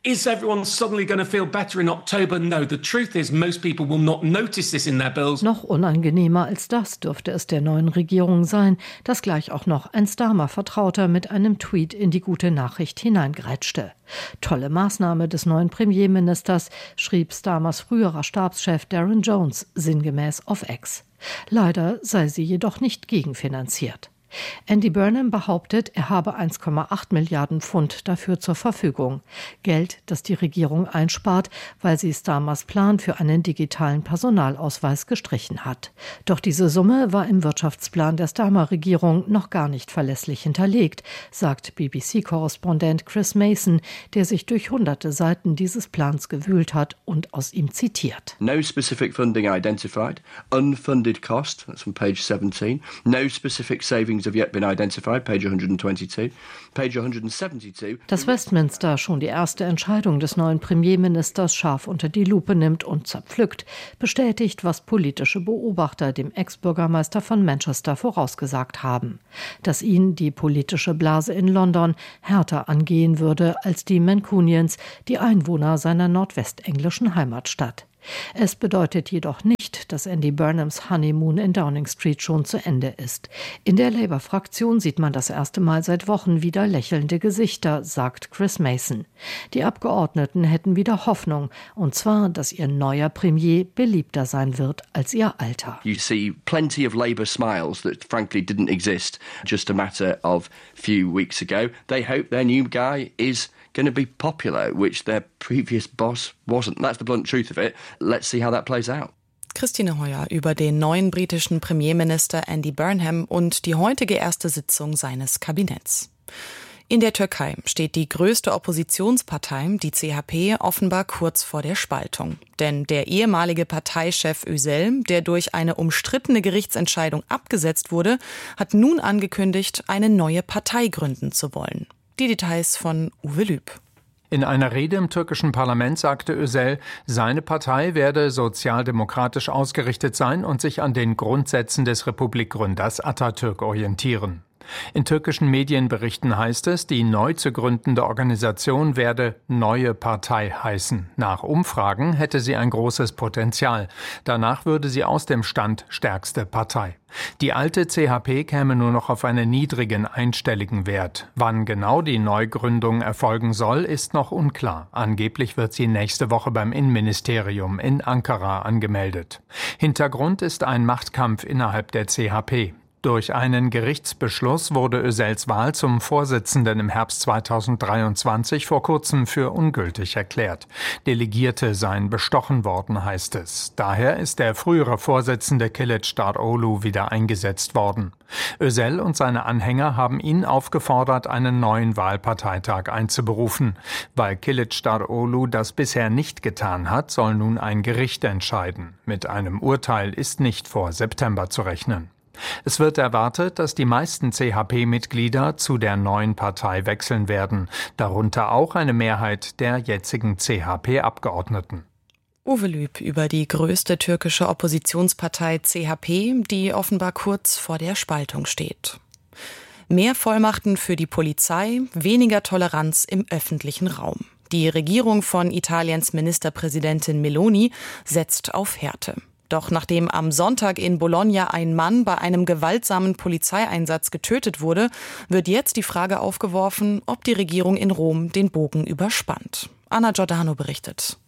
Is everyone suddenly going to feel better in October? No, the truth is most people will not notice this in their bills. Noch unangenehmer als das dürfte es der neuen Regierung sein, dass gleich auch noch ein Starmer-Vertrauter mit einem Tweet in die gute Nachricht hineingrätschte. Tolle Maßnahme des neuen Premierministers, schrieb Starmers früherer Stabschef Darren Jones sinngemäß auf X. Leider sei sie jedoch nicht gegenfinanziert. Andy Burnham behauptet, er habe eins Komma acht Milliarden Pfund dafür zur Verfügung. Geld, das die Regierung einspart, weil sie Starmers Plan für einen digitalen Personalausweis gestrichen hat. Doch diese Summe war im Wirtschaftsplan der Starmer-Regierung noch gar nicht verlässlich hinterlegt, sagt B B C-Korrespondent Chris Mason, der sich durch hunderte Seiten dieses Plans gewühlt hat und aus ihm zitiert. No specific funding identified, unfunded cost, that's from page seventeen, no specific savings have yet been identified, page one hundred twenty-two, page one hundred seventy-two. Dass Westminster schon die erste Entscheidung des neuen Premierministers scharf unter die Lupe nimmt und zerpflückt, bestätigt, was politische Beobachter dem Ex-Bürgermeister von Manchester vorausgesagt haben, dass ihn die politische Blase in London härter angehen würde als die Mancunians, die Einwohner seiner nordwestenglischen Heimatstadt. Es bedeutet jedoch nicht, dass Andy Burnhams Honeymoon in Downing Street schon zu Ende ist. In der Labour-Fraktion sieht man das erste Mal seit Wochen wieder lächelnde Gesichter, sagt Chris Mason. Die Abgeordneten hätten wieder Hoffnung, und zwar, dass ihr neuer Premier beliebter sein wird als ihr alter. You see plenty of Labour smiles that frankly didn't exist just a matter of few weeks ago. They hope their new guy is going to be popular, which their previous boss wasn't. That's the blunt truth of it. Let's see how that plays out. Christine Heuer über den neuen britischen Premierminister Andy Burnham und die heutige erste Sitzung seines Kabinetts. In der Türkei steht die größte Oppositionspartei, die C H P, offenbar kurz vor der Spaltung. Denn der ehemalige Parteichef Özel, der durch eine umstrittene Gerichtsentscheidung abgesetzt wurde, hat nun angekündigt, eine neue Partei gründen zu wollen. Die Details von Uwe Lüb. In einer Rede im türkischen Parlament sagte Özel, seine Partei werde sozialdemokratisch ausgerichtet sein und sich an den Grundsätzen des Republikgründers Atatürk orientieren. In türkischen Medienberichten heißt es, die neu zu gründende Organisation werde Neue Partei heißen. Nach Umfragen hätte sie ein großes Potenzial. Danach würde sie aus dem Stand stärkste Partei. Die alte C H P käme nur noch auf einen niedrigen einstelligen Wert. Wann genau die Neugründung erfolgen soll, ist noch unklar. Angeblich wird sie nächste Woche beim Innenministerium in Ankara angemeldet. Hintergrund ist ein Machtkampf innerhalb der C H P. Durch einen Gerichtsbeschluss wurde Özels Wahl zum Vorsitzenden im Herbst zweitausenddreiundzwanzig vor kurzem für ungültig erklärt. Delegierte seien bestochen worden, heißt es. Daher ist der frühere Vorsitzende Kılıçdaroğlu wieder eingesetzt worden. Özel und seine Anhänger haben ihn aufgefordert, einen neuen Wahlparteitag einzuberufen. Weil Kılıçdaroğlu das bisher nicht getan hat, soll nun ein Gericht entscheiden. Mit einem Urteil ist nicht vor September zu rechnen. Es wird erwartet, dass die meisten C H P-Mitglieder zu der neuen Partei wechseln werden, darunter auch eine Mehrheit der jetzigen C H P-Abgeordneten. Uwe Lüb über die größte türkische Oppositionspartei C H P, die offenbar kurz vor der Spaltung steht. Mehr Vollmachten für die Polizei, weniger Toleranz im öffentlichen Raum. Die Regierung von Italiens Ministerpräsidentin Meloni setzt auf Härte. Doch nachdem am Sonntag in Bologna ein Mann bei einem gewaltsamen Polizeieinsatz getötet wurde, wird jetzt die Frage aufgeworfen, ob die Regierung in Rom den Bogen überspannt. Anna Giordano berichtet.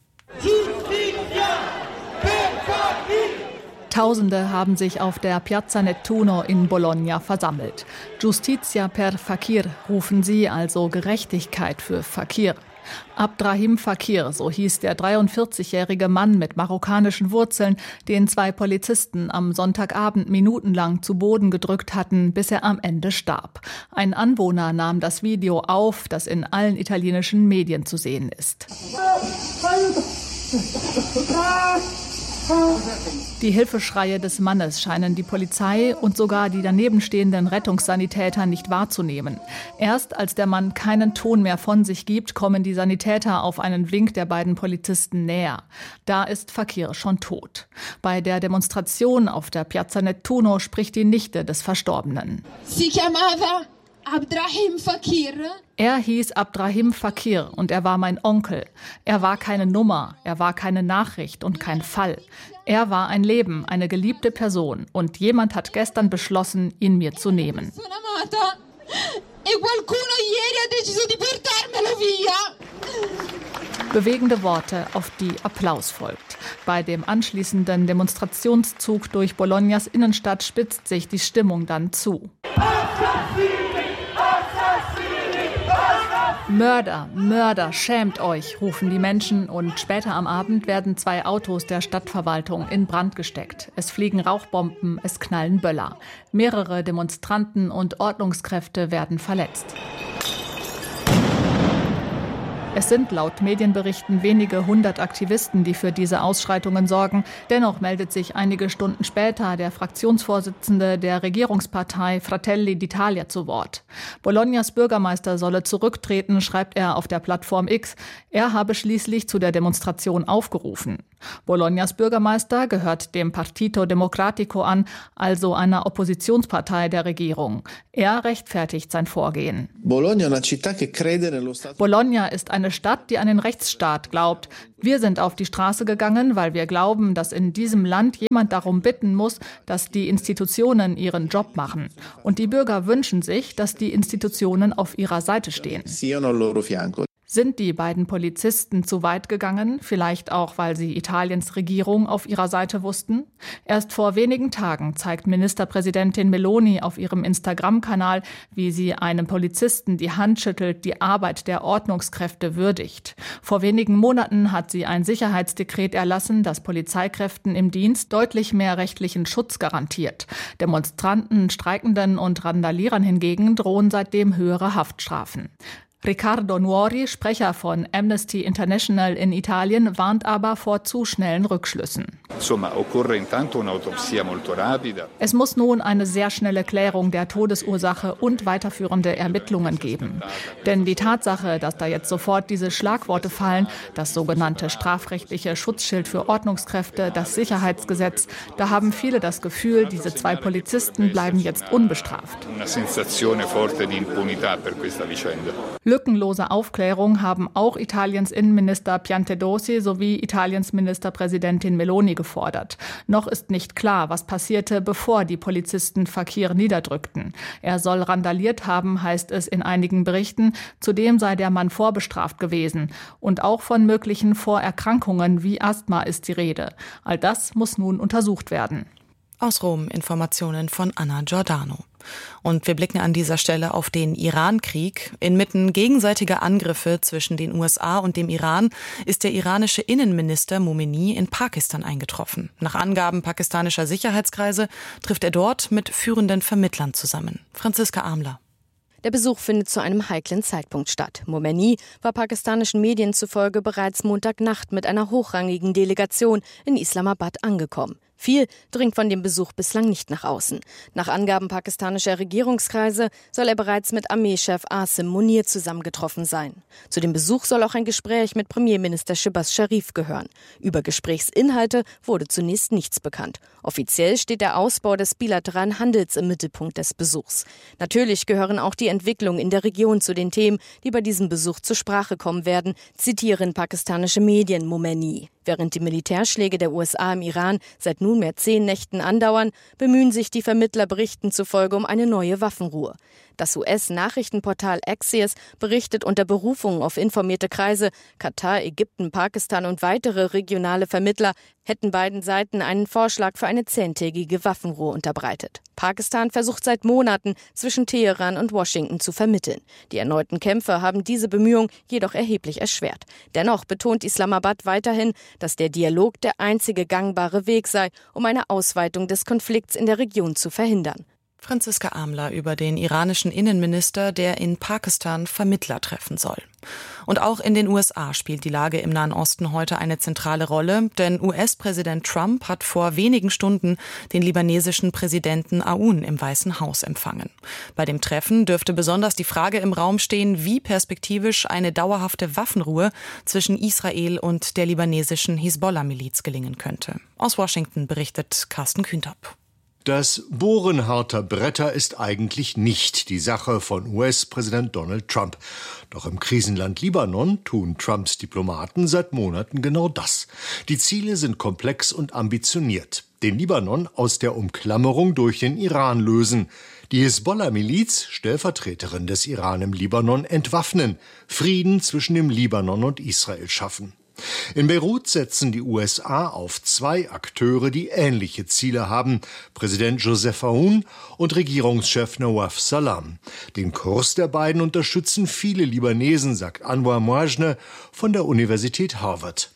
Tausende haben sich auf der Piazza Nettuno in Bologna versammelt. Giustizia per Fakir rufen sie, also Gerechtigkeit für Fakir. Abdrahim Fakir, so hieß der dreiundvierzigjährige Mann mit marokkanischen Wurzeln, den zwei Polizisten am Sonntagabend minutenlang zu Boden gedrückt hatten, bis er am Ende starb. Ein Anwohner nahm das Video auf, das in allen italienischen Medien zu sehen ist. Die Hilfeschreie des Mannes scheinen die Polizei und sogar die danebenstehenden Rettungssanitäter nicht wahrzunehmen. Erst als der Mann keinen Ton mehr von sich gibt, kommen die Sanitäter auf einen Wink der beiden Polizisten näher. Da ist Fakir schon tot. Bei der Demonstration auf der Piazza Nettuno spricht die Nichte des Verstorbenen. Si chiamava Abdrahim Fakir. Er hieß Abdrahim Fakir und er war mein Onkel. Er war keine Nummer, er war keine Nachricht und kein Fall. Er war ein Leben, eine geliebte Person und jemand hat gestern beschlossen, ihn mir zu nehmen. Bewegende Worte, auf die Applaus folgt. Bei dem anschließenden Demonstrationszug durch Bolognas Innenstadt spitzt sich die Stimmung dann zu. Mörder, Mörder, schämt euch, rufen die Menschen und später am Abend werden zwei Autos der Stadtverwaltung in Brand gesteckt. Es fliegen Rauchbomben, es knallen Böller. Mehrere Demonstranten und Ordnungskräfte werden verletzt. Es sind laut Medienberichten wenige hundert Aktivisten, die für diese Ausschreitungen sorgen. Dennoch meldet sich einige Stunden später der Fraktionsvorsitzende der Regierungspartei Fratelli d'Italia zu Wort. Bolognas Bürgermeister solle zurücktreten, schreibt er auf der Plattform X. Er habe schließlich zu der Demonstration aufgerufen. Bolognas Bürgermeister gehört dem Partito Democratico an, also einer Oppositionspartei der Regierung. Er rechtfertigt sein Vorgehen. Bologna ist eine Stadt, die an den Rechtsstaat glaubt. Wir sind auf die Straße gegangen, weil wir glauben, dass in diesem Land jemand darum bitten muss, dass die Institutionen ihren Job machen. Und die Bürger wünschen sich, dass die Institutionen auf ihrer Seite stehen. Sind die beiden Polizisten zu weit gegangen? Vielleicht auch, weil sie Italiens Regierung auf ihrer Seite wussten? Erst vor wenigen Tagen zeigt Ministerpräsidentin Meloni auf ihrem Instagram-Kanal, wie sie einem Polizisten die Hand schüttelt, die Arbeit der Ordnungskräfte würdigt. Vor wenigen Monaten hat sie ein Sicherheitsdekret erlassen, das Polizeikräften im Dienst deutlich mehr rechtlichen Schutz garantiert. Demonstranten, Streikenden und Randalierern hingegen drohen seitdem höhere Haftstrafen. Riccardo Nuori, Sprecher von Amnesty International in Italien, warnt aber vor zu schnellen Rückschlüssen. Es muss nun eine sehr schnelle Klärung der Todesursache und weiterführende Ermittlungen geben. Denn die Tatsache, dass da jetzt sofort diese Schlagworte fallen, das sogenannte strafrechtliche Schutzschild für Ordnungskräfte, das Sicherheitsgesetz, da haben viele das Gefühl, diese zwei Polizisten bleiben jetzt unbestraft. Lückenlose Aufklärung haben auch Italiens Innenminister Piantedosi sowie Italiens Ministerpräsidentin Meloni gefordert. Noch ist nicht klar, was passierte, bevor die Polizisten Fakir niederdrückten. Er soll randaliert haben, heißt es in einigen Berichten. Zudem sei der Mann vorbestraft gewesen. Und auch von möglichen Vorerkrankungen wie Asthma ist die Rede. All das muss nun untersucht werden. Aus Rom Informationen von Anna Giordano. Und wir blicken an dieser Stelle auf den Iran-Krieg. Inmitten gegenseitiger Angriffe zwischen den U S A und dem Iran ist der iranische Innenminister Momeni in Pakistan eingetroffen. Nach Angaben pakistanischer Sicherheitskreise trifft er dort mit führenden Vermittlern zusammen. Franziska Amler. Der Besuch findet zu einem heiklen Zeitpunkt statt. Momeni war pakistanischen Medien zufolge bereits Montagnacht mit einer hochrangigen Delegation in Islamabad angekommen. Viel dringt von dem Besuch bislang nicht nach außen. Nach Angaben pakistanischer Regierungskreise soll er bereits mit Armeechef Asim Munir zusammengetroffen sein. Zu dem Besuch soll auch ein Gespräch mit Premierminister Shehbaz Sharif gehören. Über Gesprächsinhalte wurde zunächst nichts bekannt. Offiziell steht der Ausbau des bilateralen Handels im Mittelpunkt des Besuchs. Natürlich gehören auch die Entwicklungen in der Region zu den Themen, die bei diesem Besuch zur Sprache kommen werden, zitieren pakistanische Medien Momeni. Während die Militärschläge der U S A im Iran seit nunmehr zehn Nächten andauern, bemühen sich die Vermittlerberichten zufolge um eine neue Waffenruhe. Das U S-Nachrichtenportal Axios berichtet unter Berufung auf informierte Kreise, Katar, Ägypten, Pakistan und weitere regionale Vermittler hätten beiden Seiten einen Vorschlag für eine zehntägige Waffenruhe unterbreitet. Pakistan versucht seit Monaten, zwischen Teheran und Washington zu vermitteln. Die erneuten Kämpfe haben diese Bemühungen jedoch erheblich erschwert. Dennoch betont Islamabad weiterhin, dass der Dialog der einzige gangbare Weg sei, um eine Ausweitung des Konflikts in der Region zu verhindern. Franziska Amler über den iranischen Innenminister, der in Pakistan Vermittler treffen soll. Und auch in den U S A spielt die Lage im Nahen Osten heute eine zentrale Rolle, denn U S-Präsident Trump hat vor wenigen Stunden den libanesischen Präsidenten Aoun im Weißen Haus empfangen. Bei dem Treffen dürfte besonders die Frage im Raum stehen, wie perspektivisch eine dauerhafte Waffenruhe zwischen Israel und der libanesischen Hisbollah-Miliz gelingen könnte. Aus Washington berichtet Carsten Kühntapp. Das Bohren harter Bretter ist eigentlich nicht die Sache von U S-Präsident Donald Trump. Doch im Krisenland Libanon tun Trumps Diplomaten seit Monaten genau das. Die Ziele sind komplex und ambitioniert. Den Libanon aus der Umklammerung durch den Iran lösen. Die Hisbollah-Miliz, Stellvertreterin des Iran im Libanon, entwaffnen. Frieden zwischen dem Libanon und Israel schaffen. In Beirut setzen die U S A auf zwei Akteure, die ähnliche Ziele haben, Präsident Joseph Aoun und Regierungschef Nawaf Salam. Den Kurs der beiden unterstützen viele Libanesen, sagt Anwar Mouajne von der Universität Harvard.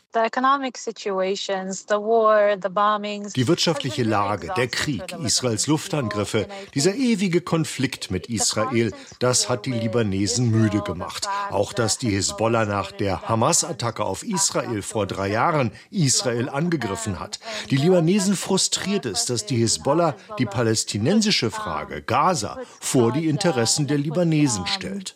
Die wirtschaftliche Lage, der Krieg, Israels Luftangriffe, dieser ewige Konflikt mit Israel, das hat die Libanesen müde gemacht. Auch dass die Hisbollah nach der Hamas-Attacke auf Israel vor drei Jahren Israel angegriffen hat. Die Libanesen frustriert es, dass die Hisbollah die palästinensische Frage, Gaza, vor die Interessen der Libanesen stellt.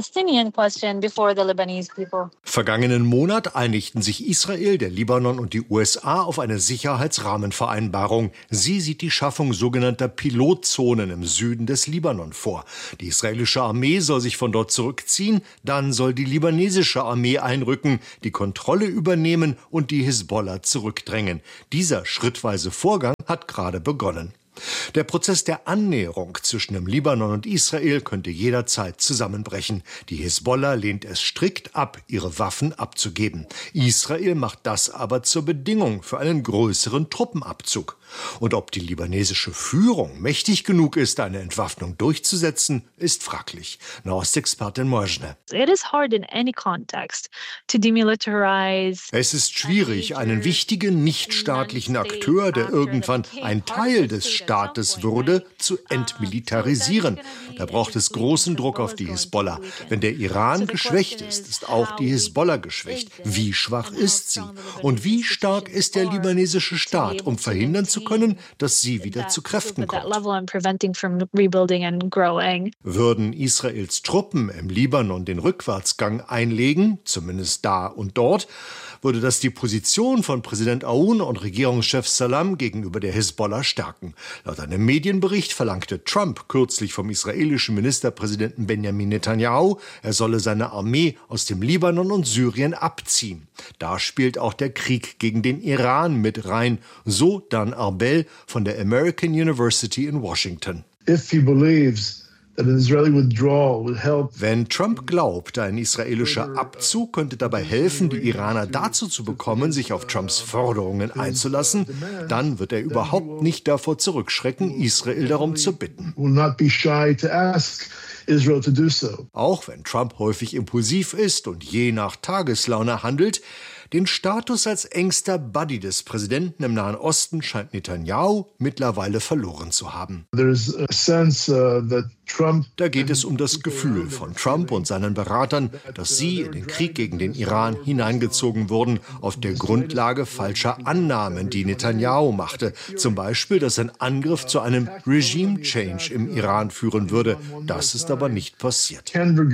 Vergangenen Monat einigten sich Israel Israel, der Libanon und die U S A auf eine Sicherheitsrahmenvereinbarung. Sie sieht die Schaffung sogenannter Pilotzonen im Süden des Libanon vor. Die israelische Armee soll sich von dort zurückziehen, dann soll die libanesische Armee einrücken, die Kontrolle übernehmen und die Hisbollah zurückdrängen. Dieser schrittweise Vorgang hat gerade begonnen. Der Prozess der Annäherung zwischen dem Libanon und Israel könnte jederzeit zusammenbrechen. Die Hisbollah lehnt es strikt ab, ihre Waffen abzugeben. Israel macht das aber zur Bedingung für einen größeren Truppenabzug. Und ob die libanesische Führung mächtig genug ist, eine Entwaffnung durchzusetzen, ist fraglich. Nahostexpertin Mouajne. Es ist schwierig, einen wichtigen nichtstaatlichen Akteur, der irgendwann ein Teil des Staates würde, zu entmilitarisieren. Da braucht es großen Druck auf die Hisbollah. Wenn der Iran geschwächt ist, ist auch die Hisbollah geschwächt. Wie schwach ist sie? Und wie stark ist der libanesische Staat, um verhindern zu können, dass sie wieder zu Kräften kommt? Würden Israels Truppen im Libanon den Rückwärtsgang einlegen, zumindest da und dort, würde das die Position von Präsident Aoun und Regierungschef Salam gegenüber der Hisbollah stärken. Laut einem Medienbericht verlangte Trump kürzlich vom israelischen Ministerpräsidenten Benjamin Netanyahu, er solle seine Armee aus dem Libanon und Syrien abziehen. Da spielt auch der Krieg gegen den Iran mit rein, so Dan Arbel von der American University in Washington. If he believes Wenn Trump glaubt, ein israelischer Abzug könnte dabei helfen, die Iraner dazu zu bekommen, sich auf Trumps Forderungen einzulassen, dann wird er überhaupt nicht davor zurückschrecken, Israel darum zu bitten. Auch wenn Trump häufig impulsiv ist und je nach Tageslaune handelt, den Status als engster Buddy des Präsidenten im Nahen Osten scheint Netanyahu mittlerweile verloren zu haben. Da geht es um das Gefühl von Trump und seinen Beratern, dass sie in den Krieg gegen den Iran hineingezogen wurden, auf der Grundlage falscher Annahmen, die Netanyahu machte. Zum Beispiel, dass ein Angriff zu einem Regime-Change im Iran führen würde. Das ist aber nicht passiert.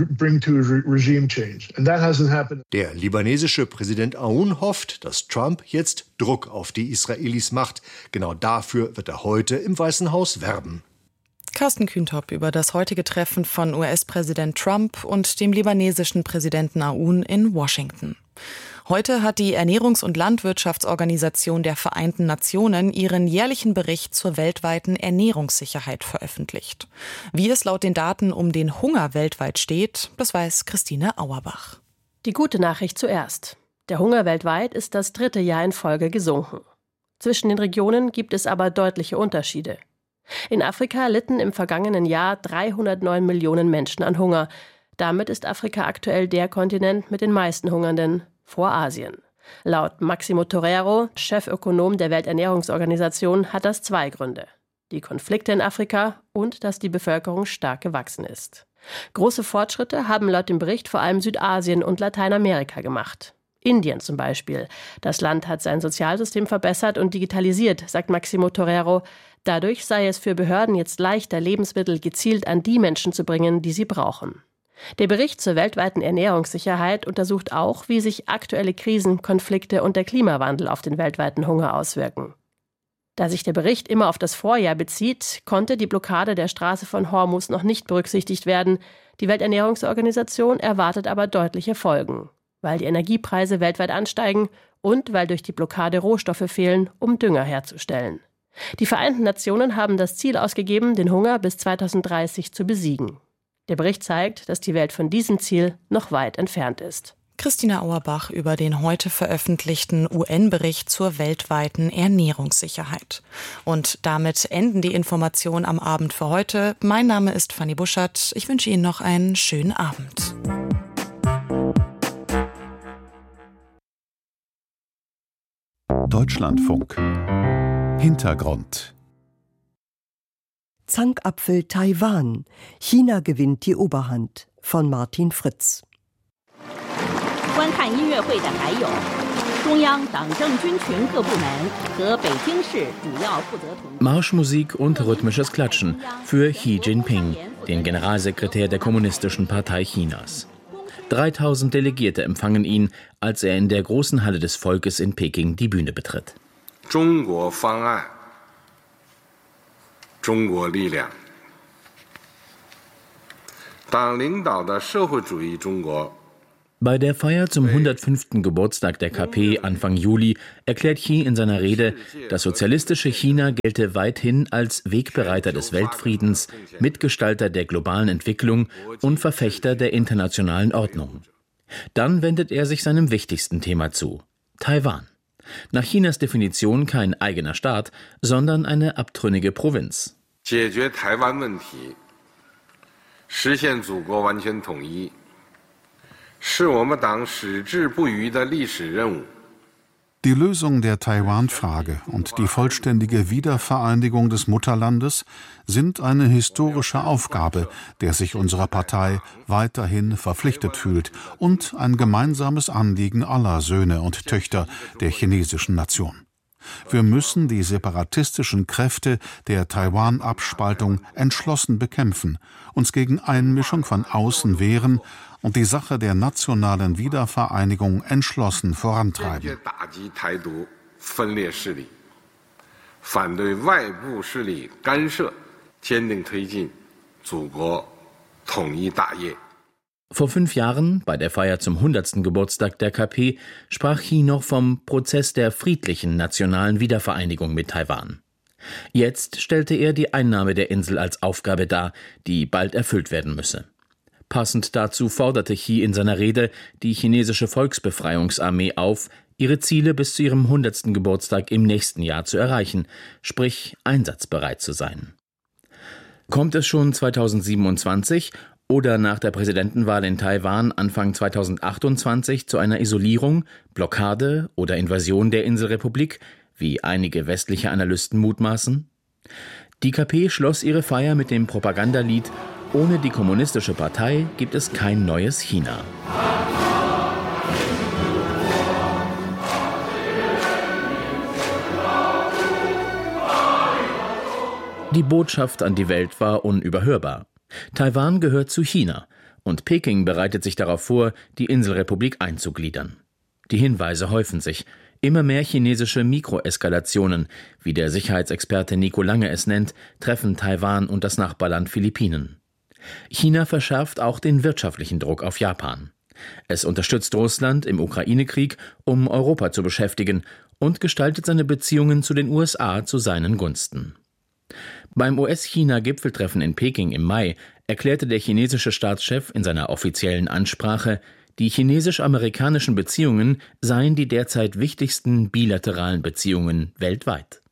Der libanesische Präsident Aoun hofft, dass Trump jetzt Druck auf die Israelis macht. Genau dafür wird er heute im Weißen Haus werben. Carsten Kühntop über das heutige Treffen von U S-Präsident Trump und dem libanesischen Präsidenten Aoun in Washington. Heute hat die Ernährungs- und Landwirtschaftsorganisation der Vereinten Nationen ihren jährlichen Bericht zur weltweiten Ernährungssicherheit veröffentlicht. Wie es laut den Daten um den Hunger weltweit steht, das weiß Christine Auerbach. Die gute Nachricht zuerst. Der Hunger weltweit ist das dritte Jahr in Folge gesunken. Zwischen den Regionen gibt es aber deutliche Unterschiede. In Afrika litten im vergangenen Jahr dreihundertneun Millionen Menschen an Hunger. Damit ist Afrika aktuell der Kontinent mit den meisten Hungernden, vor Asien. Laut Maximo Torero, Chefökonom der Welternährungsorganisation, hat das zwei Gründe. Die Konflikte in Afrika und dass die Bevölkerung stark gewachsen ist. Große Fortschritte haben laut dem Bericht vor allem Südasien und Lateinamerika gemacht. Indien zum Beispiel. Das Land hat sein Sozialsystem verbessert und digitalisiert, sagt Maximo Torero. Dadurch sei es für Behörden jetzt leichter, Lebensmittel gezielt an die Menschen zu bringen, die sie brauchen. Der Bericht zur weltweiten Ernährungssicherheit untersucht auch, wie sich aktuelle Krisen, Konflikte und der Klimawandel auf den weltweiten Hunger auswirken. Da sich der Bericht immer auf das Vorjahr bezieht, konnte die Blockade der Straße von Hormuz noch nicht berücksichtigt werden. Die Welternährungsorganisation erwartet aber deutliche Folgen, weil die Energiepreise weltweit ansteigen und weil durch die Blockade Rohstoffe fehlen, um Dünger herzustellen. Die Vereinten Nationen haben das Ziel ausgegeben, den Hunger bis zweitausenddreißig zu besiegen. Der Bericht zeigt, dass die Welt von diesem Ziel noch weit entfernt ist. Christina Auerbach über den heute veröffentlichten U N-Bericht zur weltweiten Ernährungssicherheit. Und damit enden die Informationen am Abend für heute. Mein Name ist Fanny Buschert. Ich wünsche Ihnen noch einen schönen Abend. Deutschlandfunk. Hintergrund. Zankapfel Taiwan. China gewinnt die Oberhand. Von Martin Fritz. Marschmusik und rhythmisches Klatschen für Xi Jinping, den Generalsekretär der Kommunistischen Partei Chinas. dreitausend Delegierte empfangen ihn, als er in der großen Halle des Volkes in Peking die Bühne betritt. Bei der Feier zum hundertfünften Geburtstag der K P Anfang Juli erklärt Xi in seiner Rede, das sozialistische China gelte weithin als Wegbereiter des Weltfriedens, Mitgestalter der globalen Entwicklung und Verfechter der internationalen Ordnung. Dann wendet er sich seinem wichtigsten Thema zu: Taiwan. Nach Chinas Definition kein eigener Staat, sondern eine abtrünnige Provinz. Die Lösung der Taiwan-Frage und die vollständige Wiedervereinigung des Mutterlandes sind eine historische Aufgabe, der sich unsere Partei weiterhin verpflichtet fühlt, und ein gemeinsames Anliegen aller Söhne und Töchter der chinesischen Nation. Wir müssen die separatistischen Kräfte der Taiwan-Abspaltung entschlossen bekämpfen, uns gegen Einmischung von außen wehren und die Sache der nationalen Wiedervereinigung entschlossen vorantreiben. Vor fünf Jahren, bei der Feier zum hundertsten Geburtstag der K P, sprach Xi noch vom Prozess der friedlichen nationalen Wiedervereinigung mit Taiwan. Jetzt stellte er die Einnahme der Insel als Aufgabe dar, die bald erfüllt werden müsse. Passend dazu forderte Xi in seiner Rede die chinesische Volksbefreiungsarmee auf, ihre Ziele bis zu ihrem hundertsten Geburtstag im nächsten Jahr zu erreichen, sprich einsatzbereit zu sein. Kommt es schon zweitausendsiebenundzwanzig oder nach der Präsidentenwahl in Taiwan Anfang zweitausendachtundzwanzig zu einer Isolierung, Blockade oder Invasion der Inselrepublik, wie einige westliche Analysten mutmaßen? Die K P schloss ihre Feier mit dem Propagandalied „Ohne die Kommunistische Partei gibt es kein neues China“. Die Botschaft an die Welt war unüberhörbar. Taiwan gehört zu China und Peking bereitet sich darauf vor, die Inselrepublik einzugliedern. Die Hinweise häufen sich. Immer mehr chinesische Mikroeskalationen, wie der Sicherheitsexperte Nico Lange es nennt, treffen Taiwan und das Nachbarland Philippinen. China verschärft auch den wirtschaftlichen Druck auf Japan. Es unterstützt Russland im Ukraine-Krieg, um Europa zu beschäftigen, und gestaltet seine Beziehungen zu den U S A zu seinen Gunsten. Beim U S-China-Gipfeltreffen in Peking im Mai erklärte der chinesische Staatschef in seiner offiziellen Ansprache, die chinesisch-amerikanischen Beziehungen seien die derzeit wichtigsten bilateralen Beziehungen weltweit.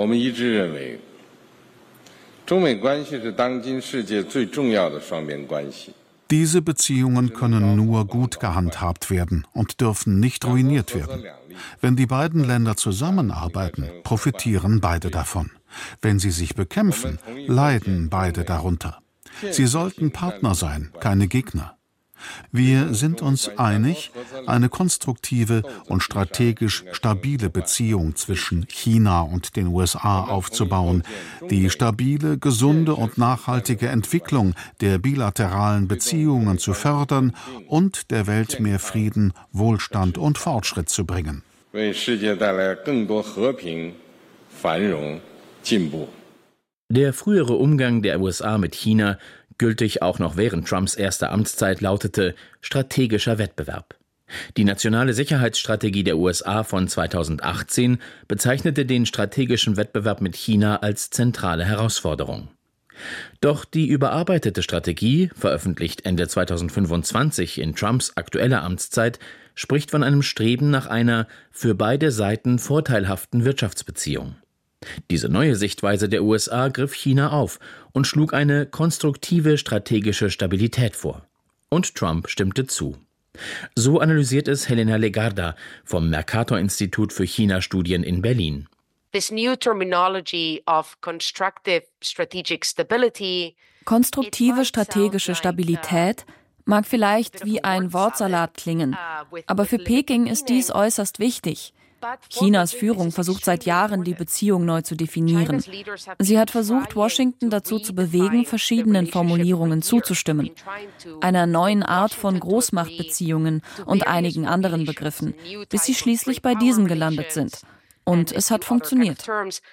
Diese Beziehungen können nur gut gehandhabt werden und dürfen nicht ruiniert werden. Wenn die beiden Länder zusammenarbeiten, profitieren beide davon. Wenn sie sich bekämpfen, leiden beide darunter. Sie sollten Partner sein, keine Gegner. Wir sind uns einig, eine konstruktive und strategisch stabile Beziehung zwischen China und den U S A aufzubauen, die stabile, gesunde und nachhaltige Entwicklung der bilateralen Beziehungen zu fördern und der Welt mehr Frieden, Wohlstand und Fortschritt zu bringen. Der frühere Umgang der U S A mit China, gültig auch noch während Trumps erster Amtszeit, lautete strategischer Wettbewerb. Die nationale Sicherheitsstrategie der U S A von zweitausendachtzehn bezeichnete den strategischen Wettbewerb mit China als zentrale Herausforderung. Doch die überarbeitete Strategie, veröffentlicht Ende zweitausendfünfundzwanzig in Trumps aktueller Amtszeit, spricht von einem Streben nach einer für beide Seiten vorteilhaften Wirtschaftsbeziehung. Diese neue Sichtweise der U S A griff China auf und schlug eine konstruktive strategische Stabilität vor. Und Trump stimmte zu. So analysiert es Helena Legarda vom Mercator-Institut für China-Studien in Berlin. This new terminology of constructive strategic stability. Konstruktive strategische Stabilität mag vielleicht wie ein Wortsalat klingen, aber für Peking ist dies äußerst wichtig. Chinas Führung versucht seit Jahren, die Beziehung neu zu definieren. Sie hat versucht, Washington dazu zu bewegen, verschiedenen Formulierungen zuzustimmen. Einer neuen Art von Großmachtbeziehungen und einigen anderen Begriffen, bis sie schließlich bei diesem gelandet sind. Und es hat funktioniert.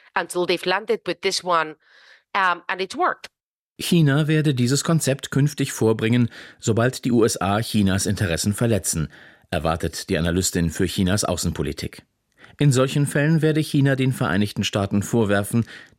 China werde dieses Konzept künftig vorbringen, sobald die U S A Chinas Interessen verletzen, erwartet die Analystin für Chinas Außenpolitik. In solchen Fällen werde China den Vereinigten Staaten vorwerfen,